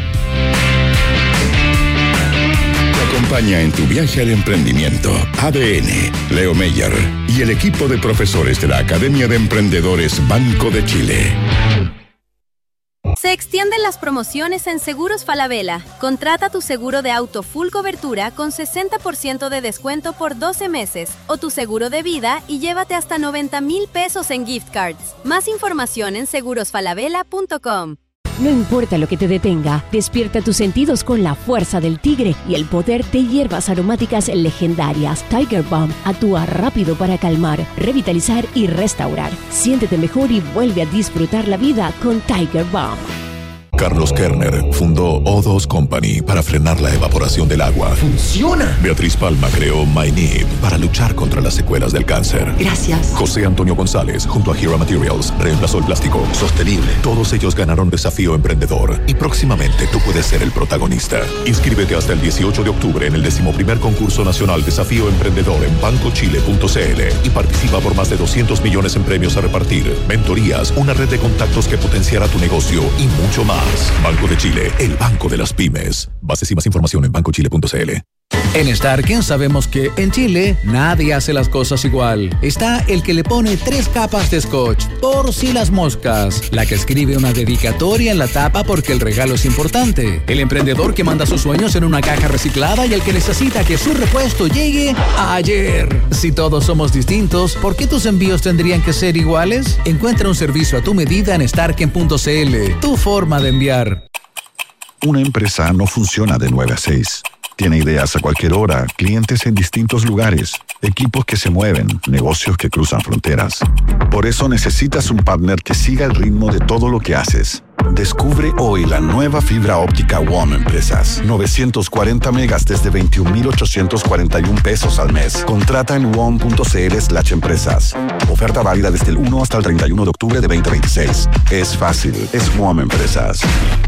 Te acompaña en tu viaje al emprendimiento ADN, Leo Meyer y el equipo de profesores de la Academia de Emprendedores Banco de Chile. Se extienden las promociones en Seguros Falabella. Contrata tu seguro de auto full cobertura con 60% de descuento por 12 meses o tu seguro de vida y llévate hasta 90,000 pesos en gift cards. Más información en segurosfalabella.com. No importa lo que te detenga, despierta tus sentidos con la fuerza del tigre y el poder de hierbas aromáticas legendarias. Tiger Balm actúa rápido para calmar, revitalizar y restaurar. Siéntete mejor y vuelve a disfrutar la vida con Tiger Balm. Carlos Kerner fundó O2 Company para frenar la evaporación del agua. ¡Funciona! Beatriz Palma creó My Need para luchar contra las secuelas del cáncer. Gracias. José Antonio González, junto a Hero Materials, reemplazó el plástico sostenible. Todos ellos ganaron Desafío Emprendedor y próximamente tú puedes ser el protagonista. Inscríbete hasta el 18 de octubre en el 11º concurso nacional Desafío Emprendedor en bancochile.cl y participa por más de 200 millones en premios a repartir, mentorías, una red de contactos que potenciará tu negocio y mucho más. Banco de Chile, el banco de las pymes. Bases y más información en bancochile.cl. En Starken sabemos que en Chile nadie hace las cosas igual. Está el que le pone 3 capas de scotch por si las moscas, la que escribe una dedicatoria en la tapa porque el regalo es importante, el emprendedor que manda sus sueños en una caja reciclada y el que necesita que su repuesto llegue ayer. Si todos somos distintos, ¿por qué tus envíos tendrían que ser iguales? Encuentra un servicio a tu medida en starken.cl, tu forma de enviar. Una empresa no funciona de 9 a 6. Tiene ideas a cualquier hora, clientes en distintos lugares, equipos que se mueven, negocios que cruzan fronteras. Por eso necesitas un partner que siga el ritmo de todo lo que haces. Descubre hoy la nueva fibra óptica WOM Empresas. 940 megas desde 21.841 pesos al mes. Contrata en wom.cl/empresas. Oferta válida desde el 1 hasta el 31 de octubre de 2026. Es fácil, es WOM Empresas.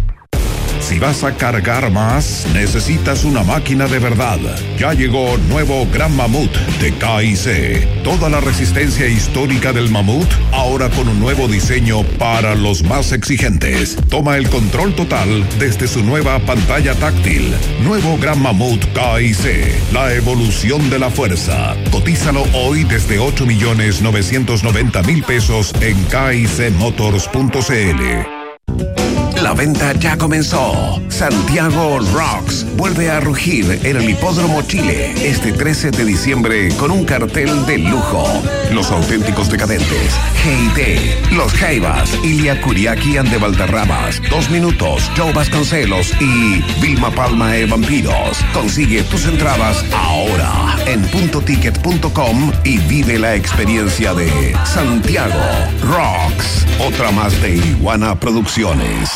Si vas a cargar más, necesitas una máquina de verdad. Ya llegó nuevo Gran Mamut de K&C. Toda la resistencia histórica del Mamut, ahora con un nuevo diseño para los más exigentes. Toma el control total desde su nueva pantalla táctil. Nuevo Gran Mamut K&C. La evolución de la fuerza. Cotízalo hoy desde 8.990.000 pesos en kicmotors.cl. La venta ya comenzó. Santiago Rocks vuelve a rugir en el Hipódromo Chile este 13 de diciembre con un cartel de lujo. Los auténticos decadentes, G&T, Los Jaivas, Ilia Kuriaki and de Valderramas, 2 Minutos, Joe Vasconcelos y Vilma Palma e Vampiros. Consigue tus entradas ahora en puntoticket.com y vive la experiencia de Santiago Rocks. Otra más de Iguana Producciones.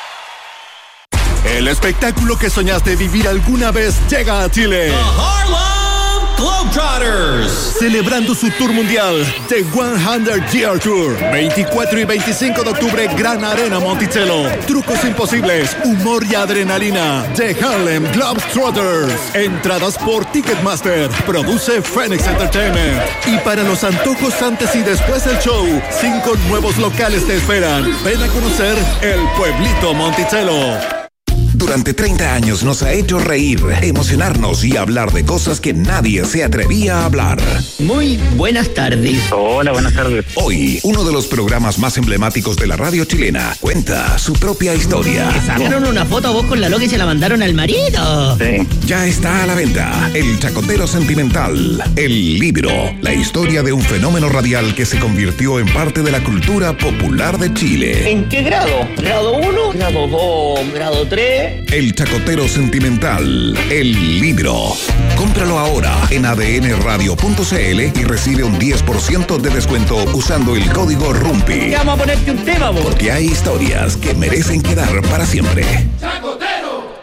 El espectáculo que soñaste vivir alguna vez llega a Chile. The Harlem Globetrotters. Celebrando su tour mundial, The 100 Year Tour. 24 y 25 de octubre, Gran Arena Monticello. Trucos imposibles, humor y adrenalina. The Harlem Globetrotters. Entradas por Ticketmaster. Produce Phoenix Entertainment. Y para los antojos antes y después del show, 5 nuevos locales te esperan. Ven a conocer el Pueblito Monticello. Durante 30 años nos ha hecho reír, emocionarnos y hablar de cosas que nadie se atrevía a hablar. Muy buenas tardes. Hola, buenas tardes. Hoy, uno de los programas más emblemáticos de la radio chilena cuenta su propia historia. ¿Te sacaron una foto a vos con la loca y se la mandaron al marido? Sí. Ya está a la venta El Chacotero Sentimental, el libro, la historia de un fenómeno radial que se convirtió en parte de la cultura popular de Chile. ¿En qué grado? ¿Grado 1? ¿Grado 2? ¿Grado 3? El Chacotero Sentimental, el libro. Cómpralo ahora en adnradio.cl y recibe un 10% de descuento usando el código RUMPI. ¿Qué vamos a ponerte un tema, vos? Porque hay historias que merecen quedar para siempre. ¡Chacotero!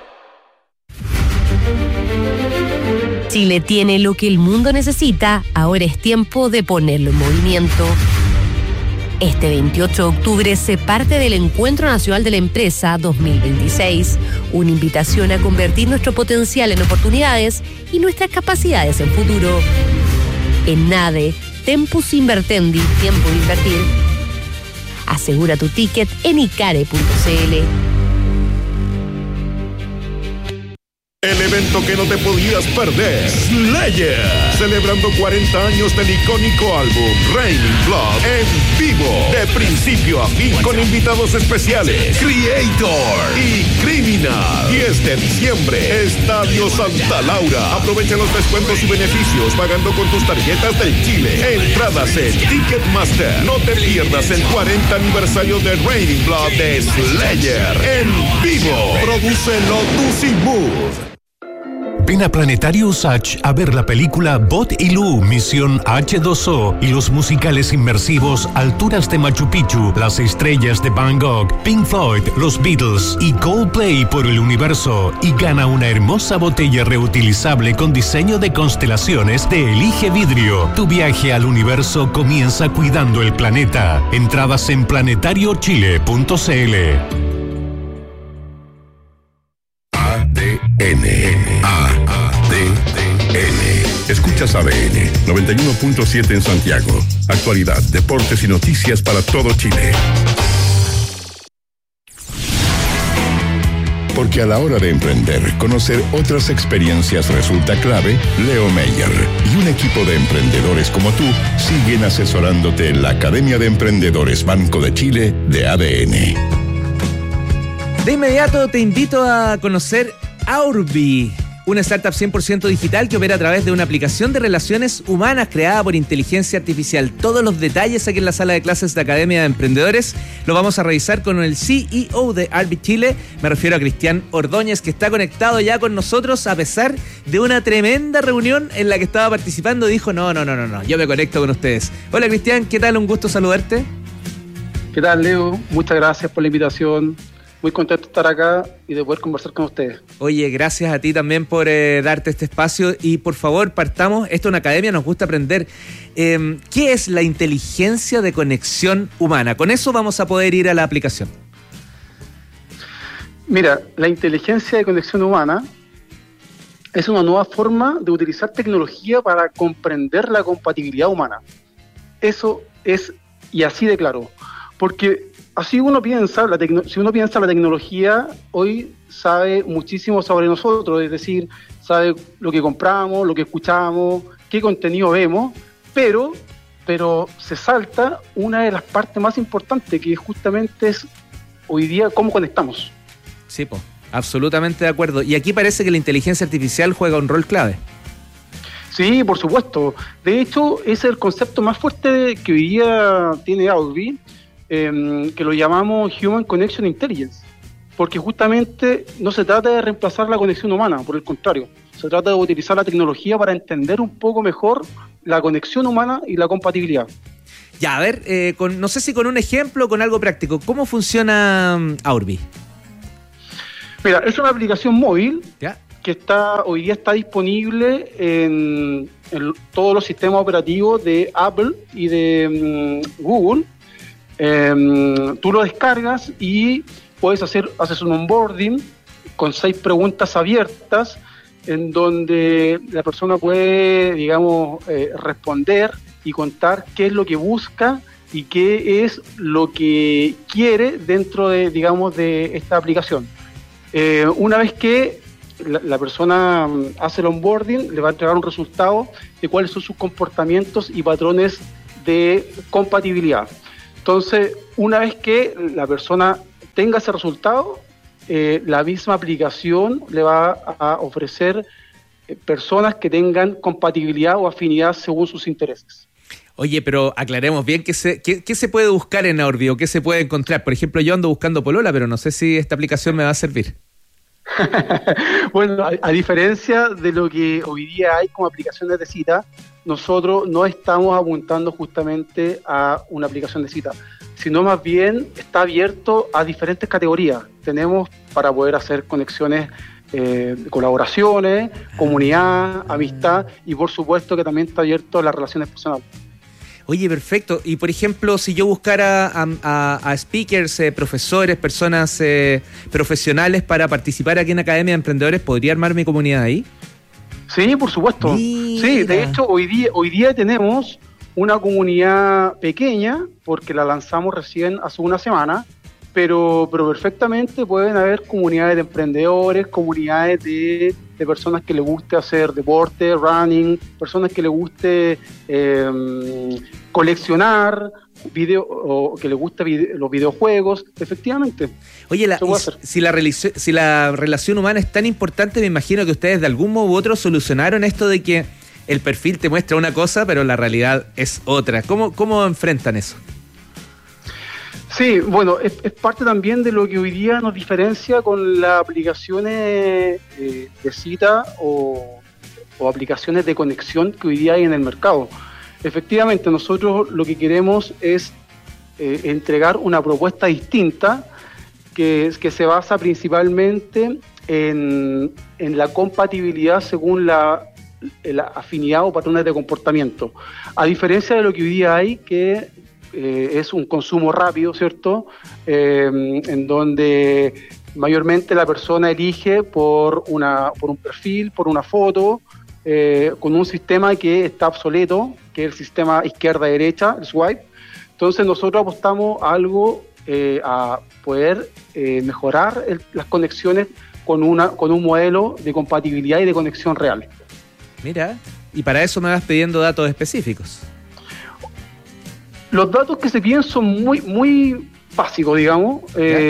Chile tiene lo que el mundo necesita, ahora es tiempo de ponerlo en movimiento. Este 28 de octubre se parte del Encuentro Nacional de la Empresa 2026, una invitación a convertir nuestro potencial en oportunidades y nuestras capacidades en futuro. En NADE, Tempus Invertendi, tiempo de invertir. Asegura tu ticket en icare.cl. El evento que no te podías perder, Slayer, celebrando 40 años del icónico álbum Raining Blood en vivo, de principio a fin, con invitados especiales, Creator y Criminal. 10 de diciembre, Estadio Santa Laura. Aprovecha los descuentos y beneficios pagando con tus tarjetas del Chile. Entradas en Ticketmaster. No te pierdas el 40 aniversario de Raining Blood de Slayer en vivo. Produce Lotus y Mood. Ven a Planetario Usach a ver la película Bot y Lu, Misión H2O y los musicales inmersivos Alturas de Machu Picchu, Las Estrellas de Van Gogh, Pink Floyd, Los Beatles y Coldplay por el universo y gana una hermosa botella reutilizable con diseño de constelaciones de Elige Vidrio. Tu viaje al universo comienza cuidando el planeta. Entradas en planetariochile.cl. Escuchas ADN 91.7 en Santiago. Actualidad, deportes y noticias para todo Chile. Porque a la hora de emprender, conocer otras experiencias resulta clave. Leo Meyer y un equipo de emprendedores como tú siguen asesorándote en la Academia de Emprendedores Banco de Chile de ADN. De inmediato te invito a conocer Aurbi, una startup 100% digital que opera a través de una aplicación de relaciones humanas creada por inteligencia artificial. Todos los detalles aquí en la sala de clases de Academia de Emprendedores lo vamos a revisar con el CEO de Aurbi Chile. Me refiero a Cristian Ordóñez, que está conectado ya con nosotros a pesar de una tremenda reunión en la que estaba participando. Dijo, no, yo me conecto con ustedes. Hola Cristian, ¿qué tal? Un gusto saludarte. ¿Qué tal, Leo? Muchas gracias por la invitación. Muy contento de estar acá y de poder conversar con ustedes. Oye, gracias a ti también por darte este espacio y por favor partamos, esto en Academia nos gusta aprender. ¿Qué es la inteligencia de conexión humana? Con eso vamos a poder ir a la aplicación. Mira, la inteligencia de conexión humana es una nueva forma de utilizar tecnología para comprender la compatibilidad humana. Eso es, y así de claro, porque así uno piensa, si uno piensa la tecnología, hoy sabe muchísimo sobre nosotros, es decir, sabe lo que compramos, lo que escuchamos, qué contenido vemos, pero se salta una de las partes más importantes, que justamente es hoy día cómo conectamos. Sí, pues, absolutamente de acuerdo. Y aquí parece que la inteligencia artificial juega un rol clave. Sí, por supuesto. De hecho, ese es el concepto más fuerte que hoy día tiene Aurbi, que lo llamamos Human Connection Intelligence, porque justamente no se trata de reemplazar la conexión humana, por el contrario, se trata de utilizar la tecnología para entender un poco mejor la conexión humana y la compatibilidad. Ya, a ver, no sé si con un ejemplo o con algo práctico, ¿cómo funciona Aurbi? Mira, es una aplicación móvil. ¿Ya? Que hoy día está disponible en todos los sistemas operativos de Apple y de Google. Tú lo descargas y haces un onboarding con 6 preguntas abiertas en donde la persona puede, digamos, responder y contar qué es lo que busca y qué es lo que quiere dentro de, digamos, de esta aplicación. Una vez que la persona hace el onboarding, le va a entregar un resultado de cuáles son sus comportamientos y patrones de compatibilidad. Entonces, una vez que la persona tenga ese resultado, la misma aplicación le va a ofrecer personas que tengan compatibilidad o afinidad según sus intereses. Oye, pero aclaremos bien qué se puede buscar en Aurbi o qué se puede encontrar. Por ejemplo, yo ando buscando polola, pero no sé si esta aplicación me va a servir. Bueno, a diferencia de lo que hoy día hay como aplicaciones de cita, nosotros no estamos apuntando justamente a una aplicación de cita, sino más bien está abierto a diferentes categorías. Tenemos para poder hacer conexiones, colaboraciones, comunidad, amistad, y por supuesto que también está abierto a las relaciones personales. Oye, perfecto. Y por ejemplo, si yo buscara a speakers, profesores, personas profesionales para participar aquí en Academia de Emprendedores, ¿podría armar mi comunidad ahí? Sí, por supuesto. Mira. Sí, de hecho, hoy día tenemos una comunidad pequeña, porque la lanzamos recién hace una semana, pero perfectamente pueden haber comunidades de emprendedores, comunidades de personas que les guste hacer deporte, running, personas que les guste coleccionar o que les guste los videojuegos, efectivamente. Oye, si la relación humana es tan importante, me imagino que ustedes de algún modo u otro solucionaron esto de que el perfil te muestra una cosa, pero la realidad es otra. ¿Cómo enfrentan eso? Sí, bueno, es parte también de lo que hoy día nos diferencia con las aplicaciones de cita o aplicaciones de conexión que hoy día hay en el mercado. Efectivamente, nosotros lo que queremos es entregar una propuesta distinta que se basa principalmente en la compatibilidad según la afinidad o patrones de comportamiento. A diferencia de lo que hoy día hay, que es un consumo rápido, ¿cierto? En donde mayormente la persona elige por un perfil, por una foto, con un sistema que está obsoleto, que es el sistema izquierda-derecha, el swipe. Entonces nosotros apostamos a algo, a poder mejorar las conexiones con un modelo de compatibilidad y de conexión real. Mira, y para eso me vas pidiendo datos específicos. Los datos que se piden son muy básicos, digamos.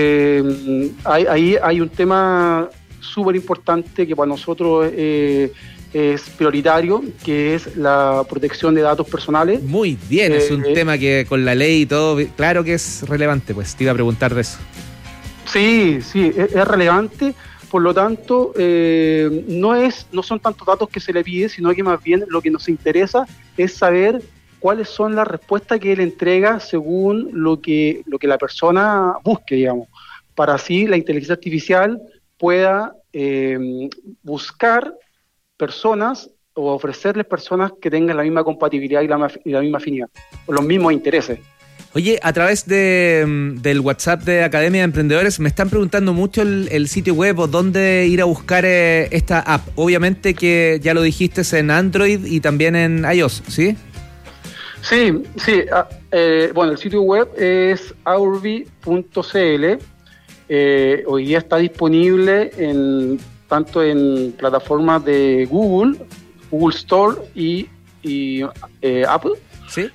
Hay un tema súper importante que para nosotros es prioritario, que es la protección de datos personales. Muy bien, es un tema que con la ley y todo, claro que es relevante, pues te iba a preguntar de eso. Sí, es relevante. Por lo tanto, no son tantos datos que se le pide, sino que más bien lo que nos interesa es saber cuáles son las respuestas que él entrega según lo que la persona busque, digamos, para así la inteligencia artificial pueda buscar personas o ofrecerles personas que tengan la misma compatibilidad y la misma afinidad, o los mismos intereses. Oye, a través del WhatsApp de Academia de Emprendedores me están preguntando mucho el sitio web o dónde ir a buscar esta app. Obviamente que ya lo dijiste, es en Android y también en iOS, ¿sí? Sí. Bueno, el sitio web es aurbi.cl. Hoy día está disponible tanto en plataformas de Google Store y Apple. Sí.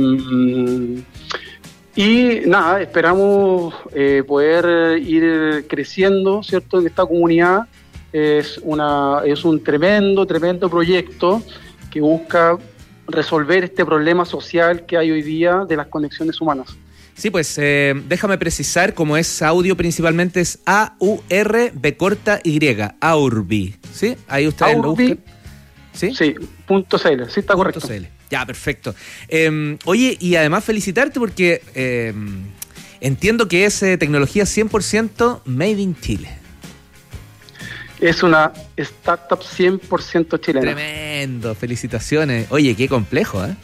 Y nada, esperamos poder ir creciendo, ¿cierto?, en esta comunidad. Es un tremendo proyecto que busca resolver este problema social que hay hoy día de las conexiones humanas. Sí, pues déjame precisar, como es audio principalmente, es AURB Aurbi, ¿sí? Ahí ustedes lo buscan. ¿Sí? Sí, .cl, sí, está correcto. .cl. Ya, perfecto. Oye, y además felicitarte porque entiendo que es tecnología 100% made in Chile. Es una startup 100% chilena. Tremendo, felicitaciones. Oye, qué complejo, ¿eh?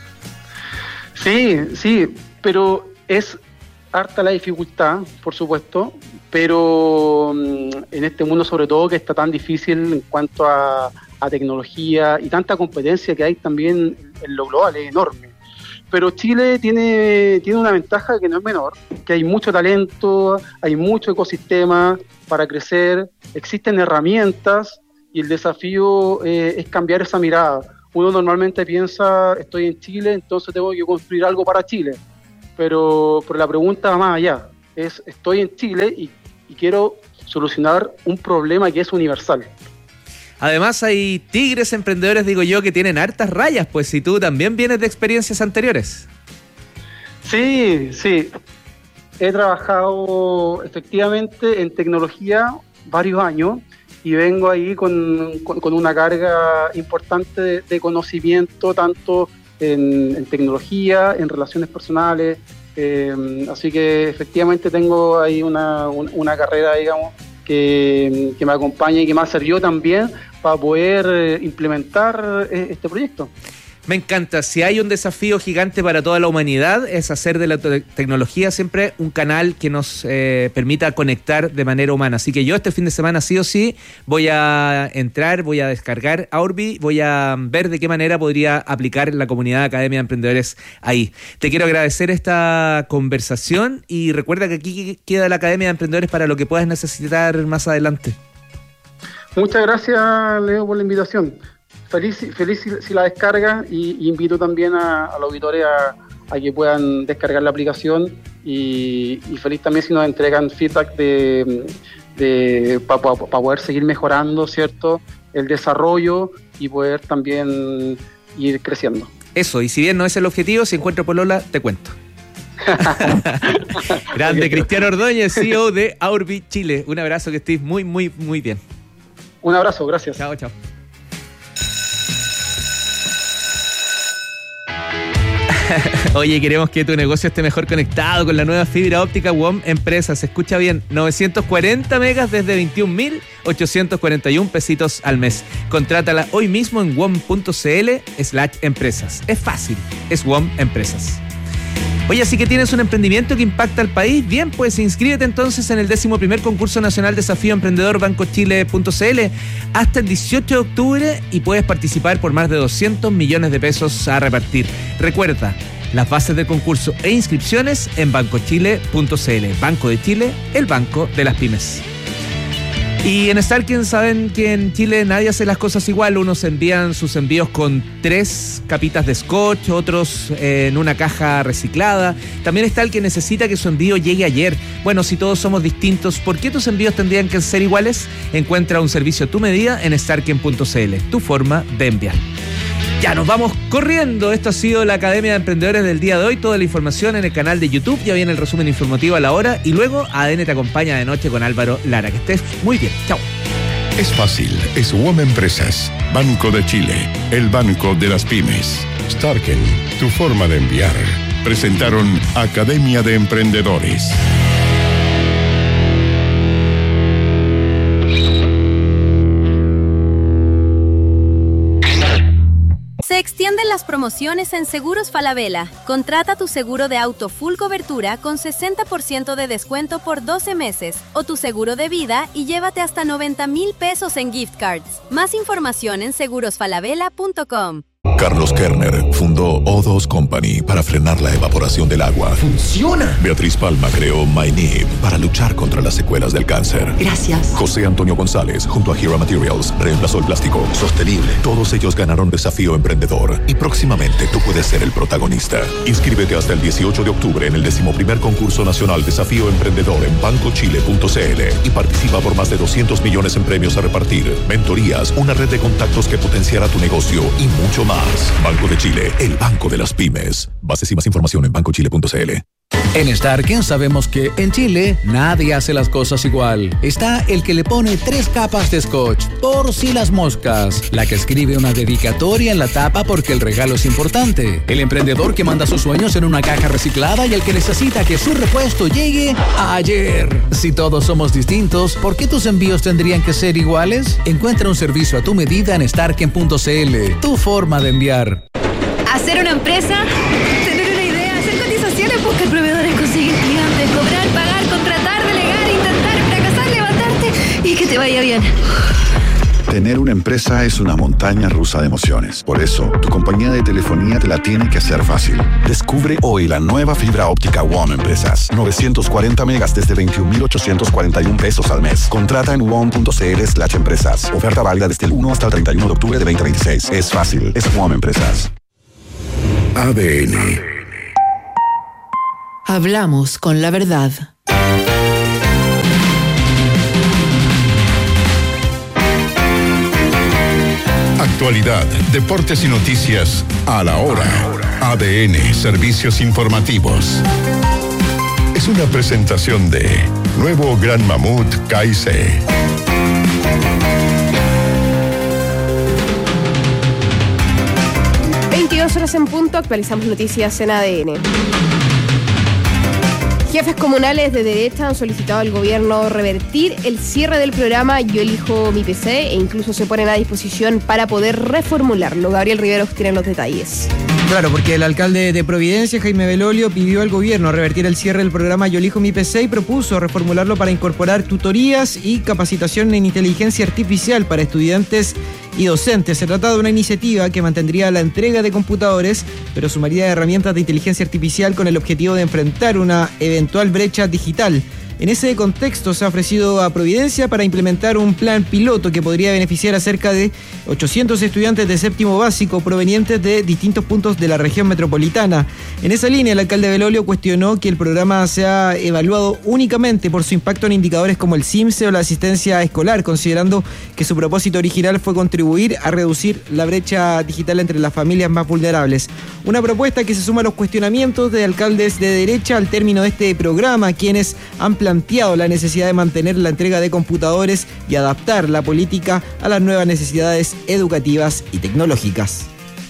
Sí, pero es harta la dificultad, por supuesto, pero en este mundo sobre todo que está tan difícil en cuanto a tecnología y tanta competencia que hay también en lo global, es enorme. pero Chile tiene una ventaja que no es menor, que hay mucho talento, hay mucho ecosistema para crecer, existen herramientas y el desafío es cambiar esa mirada. Uno normalmente piensa, estoy en Chile, entonces tengo que construir algo para Chile, pero la pregunta va más allá, estoy en Chile y quiero solucionar un problema que es universal. Además hay tigres emprendedores, digo yo, que tienen hartas rayas, pues si tú también vienes de experiencias anteriores. Sí, he trabajado efectivamente en tecnología varios años y vengo ahí con una carga importante de conocimiento, tanto en tecnología, en relaciones personales, así que efectivamente tengo ahí una carrera, digamos, que me acompaña y que me ha servido también para poder implementar este proyecto. Me encanta. Si hay un desafío gigante para toda la humanidad, es hacer de la tecnología siempre un canal que nos permita conectar de manera humana. Así que yo este fin de semana sí o sí voy a entrar, voy a descargar Aurbi, voy a ver de qué manera podría aplicar la comunidad de Academia de Emprendedores ahí. Te quiero agradecer esta conversación y recuerda que aquí queda la Academia de Emprendedores para lo que puedas necesitar más adelante. Muchas gracias, Leo, por la invitación. Feliz si la descarga y invito también a los auditores a que puedan descargar la aplicación y feliz también si nos entregan feedback para poder seguir mejorando, ¿cierto?, el desarrollo y poder también ir creciendo. Eso, y si bien no es el objetivo, si encuentro polola, te cuento. Grande, Cristiano Ordóñez, CEO de Aurbi Chile. Un abrazo, que estés muy, muy, muy bien. Un abrazo, gracias. Chao, chao. Oye, queremos que tu negocio esté mejor conectado con la nueva fibra óptica WOM Empresas. Escucha bien, 940 megas desde 21.841 pesitos al mes. Contrátala hoy mismo en wom.cl/empresas. Es fácil, es WOM Empresas. Oye, así que tienes un emprendimiento que impacta al país. Bien, pues inscríbete entonces en el 11º concurso nacional Desafío Emprendedor bancochile.cl hasta el 18 de octubre y puedes participar por más de 200 millones de pesos a repartir. Recuerda, las bases del concurso e inscripciones en bancochile.cl. Banco de Chile, el banco de las pymes. Y en Starken saben que en Chile nadie hace las cosas igual. Unos envían sus envíos con 3 capitas de scotch, otros en una caja reciclada. También está el que necesita que su envío llegue ayer. Bueno, si todos somos distintos, ¿por qué tus envíos tendrían que ser iguales? Encuentra un servicio a tu medida en starken.cl, tu forma de enviar. Ya nos vamos corriendo. Esto ha sido la Academia de Emprendedores del día de hoy. Toda la información en el canal de YouTube. Ya viene el resumen informativo a la hora. Y luego ADN te acompaña de noche con Álvaro Lara. Que estés muy bien. Chao. Es fácil. Es WOM Empresas. Banco de Chile. El banco de las pymes. Starken. Tu forma de enviar. Presentaron Academia de Emprendedores. Se extienden las promociones en Seguros Falabella. Contrata tu seguro de auto full cobertura con 60% de descuento por 12 meses o tu seguro de vida y llévate hasta 90,000 pesos en gift cards. Más información en segurosfalabella.com. Carlos Kerner fundó O2 Company para frenar la evaporación del agua. ¡Funciona! Beatriz Palma creó MyNib para luchar contra las secuelas del cáncer. Gracias. José Antonio González, junto a Hero Materials, reemplazó el plástico sostenible. Todos ellos ganaron Desafío Emprendedor y próximamente tú puedes ser el protagonista. Inscríbete hasta el 18 de octubre en el 11º concurso nacional Desafío Emprendedor en bancochile.cl y participa por más de 200 millones en premios a repartir, mentorías, una red de contactos que potenciará tu negocio y mucho más. Banco de Chile, el banco de las pymes. Bases y más información en bancochile.cl. En Starken sabemos que en Chile nadie hace las cosas igual. Está el que le pone 3 capas de scotch por si las moscas, la que escribe una dedicatoria en la tapa porque el regalo es importante, el emprendedor que manda sus sueños en una caja reciclada y el que necesita que su repuesto llegue ayer. Si todos somos distintos, ¿por qué tus envíos tendrían que ser iguales? Encuentra un servicio a tu medida en starken.cl, tu forma de enviar. ¿Hacer una empresa? ¿Tener una idea? ¿Hacer cotizaciones? Buscar proveedores, conseguir clientes, cobrar, pagar, contratar, delegar, intentar, fracasar, levantarte y que te vaya bien. Tener una empresa es una montaña rusa de emociones. Por eso, tu compañía de telefonía te la tiene que hacer fácil. Descubre hoy la nueva fibra óptica WOM Empresas. 940 megas desde 21.841 pesos al mes. Contrata en WOM.cl/empresas. Oferta válida desde el 1 hasta el 31 de octubre de 2026. Es fácil. Es WOM Empresas. ADN. Hablamos con la verdad. Actualidad, deportes y noticias a la hora. ADN, servicios informativos. Es una presentación de Nuevo Gran Mamut KIC. 22 horas en punto, actualizamos noticias en ADN. Jefes comunales de derecha han solicitado al gobierno revertir el cierre del programa Yo elijo mi PC e incluso se ponen a disposición para poder reformularlo. Gabriel Riveros tiene los detalles. Claro, porque el alcalde de Providencia, Jaime Belolio, pidió al gobierno revertir el cierre del programa Yo elijo mi PC y propuso reformularlo para incorporar tutorías y capacitación en inteligencia artificial para estudiantes y docentes. Se trata de una iniciativa que mantendría la entrega de computadores, pero sumaría herramientas de inteligencia artificial con el objetivo de enfrentar una eventual brecha digital. En ese contexto se ha ofrecido a Providencia para implementar un plan piloto que podría beneficiar a cerca de 800 estudiantes de séptimo básico provenientes de distintos puntos de la región metropolitana. En esa línea, el alcalde Belolio cuestionó que el programa sea evaluado únicamente por su impacto en indicadores como el CIMSE o la asistencia escolar, considerando que su propósito original fue contribuir a reducir la brecha digital entre las familias más vulnerables. Una propuesta que se suma a los cuestionamientos de alcaldes de derecha al término de este programa, quienes han planteado la necesidad de mantener la entrega de computadores y adaptar la política a las nuevas necesidades educativas y tecnológicas.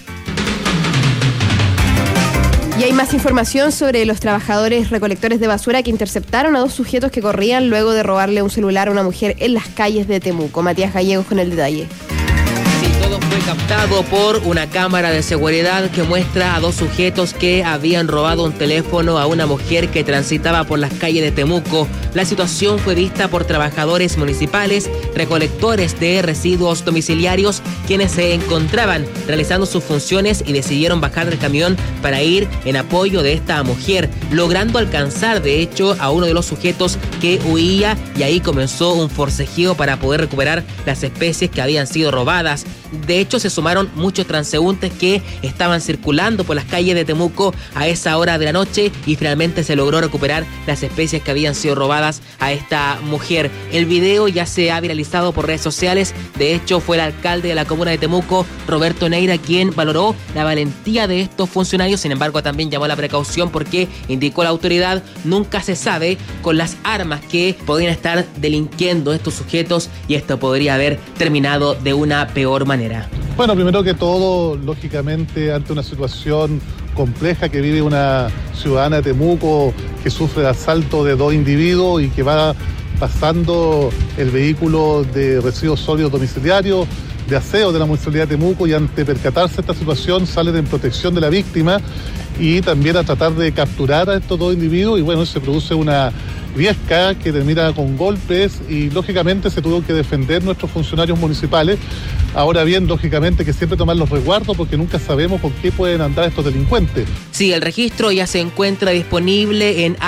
Y hay más información sobre los trabajadores recolectores de basura que interceptaron a 2 sujetos que corrían luego de robarle un celular a una mujer en las calles de Temuco. Matías Gallegos con el detalle. Todo fue captado por una cámara de seguridad que muestra a 2 sujetos que habían robado un teléfono a una mujer que transitaba por las calles de Temuco. La situación fue vista por trabajadores municipales, recolectores de residuos domiciliarios, quienes se encontraban realizando sus funciones y decidieron bajar del camión para ir en apoyo de esta mujer, logrando alcanzar de hecho a uno de los sujetos que huía, y ahí comenzó un forcejeo para poder recuperar las especies que habían sido robadas. De hecho, se sumaron muchos transeúntes que estaban circulando por las calles de Temuco a esa hora de la noche y finalmente se logró recuperar las especies que habían sido robadas a esta mujer. El video ya se ha viralizado por redes sociales. De hecho, fue el alcalde de la comuna de Temuco, Roberto Neira, quien valoró la valentía de estos funcionarios. Sin embargo, también llamó a la precaución porque, indicó la autoridad, nunca se sabe con las armas que podrían estar delinquiendo estos sujetos y esto podría haber terminado de una peor manera. Bueno, primero que todo, lógicamente, ante una situación compleja que vive una ciudadana de Temuco que sufre de asalto de 2 individuos y que va pasando el vehículo de residuos sólidos domiciliarios, de aseo de la Municipalidad de Temuco, y ante percatarse de esta situación salen en protección de la víctima y también a tratar de capturar a estos 2 individuos, y bueno, se produce una riesca que termina con golpes y lógicamente se tuvo que defender nuestros funcionarios municipales. Ahora bien, lógicamente que siempre tomar los resguardos porque nunca sabemos con qué pueden andar estos delincuentes. Sí, el registro ya se encuentra disponible en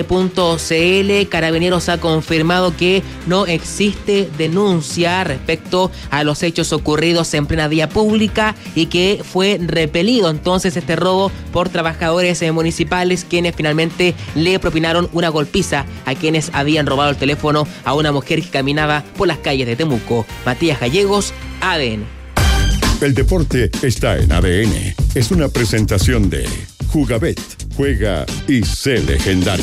adn.cl. Carabineros ha confirmado que no existe denuncia respecto a los hechos ocurridos en plena vía pública y que fue repelido entonces este robo por trabajadores municipales, quienes finalmente le propinaron una golpiza a quienes habían robado el teléfono a una mujer que caminaba por las calles de Temuco. Matías Gallegos, ADN. El deporte está en ADN. Es una presentación de Jugabet. Juega y sé legendario.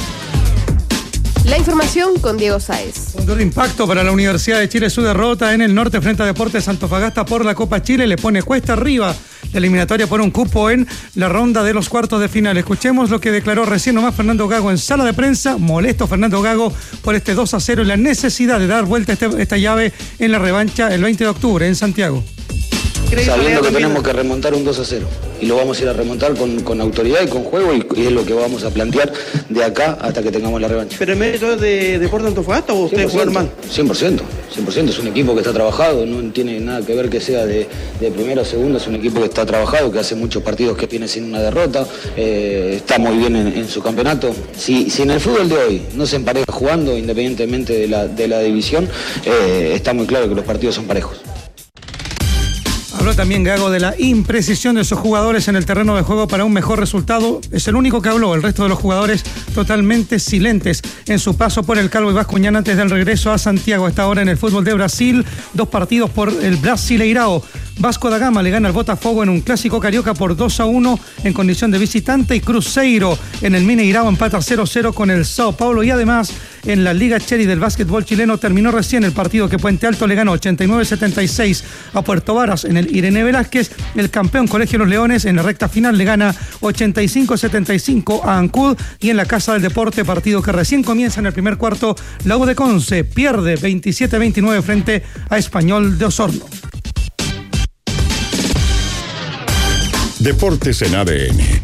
La información con Diego Sáez. Un duro impacto para la Universidad de Chile. Su derrota en el norte frente a Deportes Antofagasta por la Copa Chile le pone cuesta arriba la eliminatoria por un cupo en la ronda de los cuartos de final. Escuchemos lo que declaró recién nomás Fernando Gago en sala de prensa. Molesto Fernando Gago por este 2-0 y la necesidad de dar vuelta esta llave en la revancha el 20 de octubre en Santiago. crédito sabiendo que también. tenemos que remontar un 2-0 y lo vamos a ir a remontar con autoridad y con juego y es lo que vamos a plantear de acá hasta que tengamos la revancha. ¿Pero el mérito es de Deportes Antofagasta o ustedes jugaron mal? 100%, es un equipo que está trabajado, no tiene nada que ver que sea de primera o segunda, es un equipo que está trabajado, que hace muchos partidos que viene sin una derrota, está muy bien en su campeonato. Si en el fútbol de hoy no se empareja jugando, independientemente de la división, está muy claro que los partidos son parejos. Habló también Gago de la imprecisión de sus jugadores en el terreno de juego para un mejor resultado. Es el único que habló, el resto de los jugadores totalmente silentes en su paso por el Calvo y Bascuñán antes del regreso a Santiago. Hasta ahora en el fútbol de Brasil, 2 partidos por el Brasileirao. Vasco da Gama le gana al Botafogo en un clásico carioca por 2-1 en condición de visitante y Cruzeiro en el Mineirao empata 0-0 con el Sao Paulo y además en la Liga Cherry del básquetbol chileno terminó recién el partido que Puente Alto le ganó 89-76 a Puerto Varas en el Irene Velázquez. El campeón Colegio Los Leones en la recta final le gana 85-75 a Ancud y en la Casa del Deporte, partido que recién comienza en el primer cuarto, la U de Conce pierde 27-29 frente a Español de Osorno. Deportes en ADN,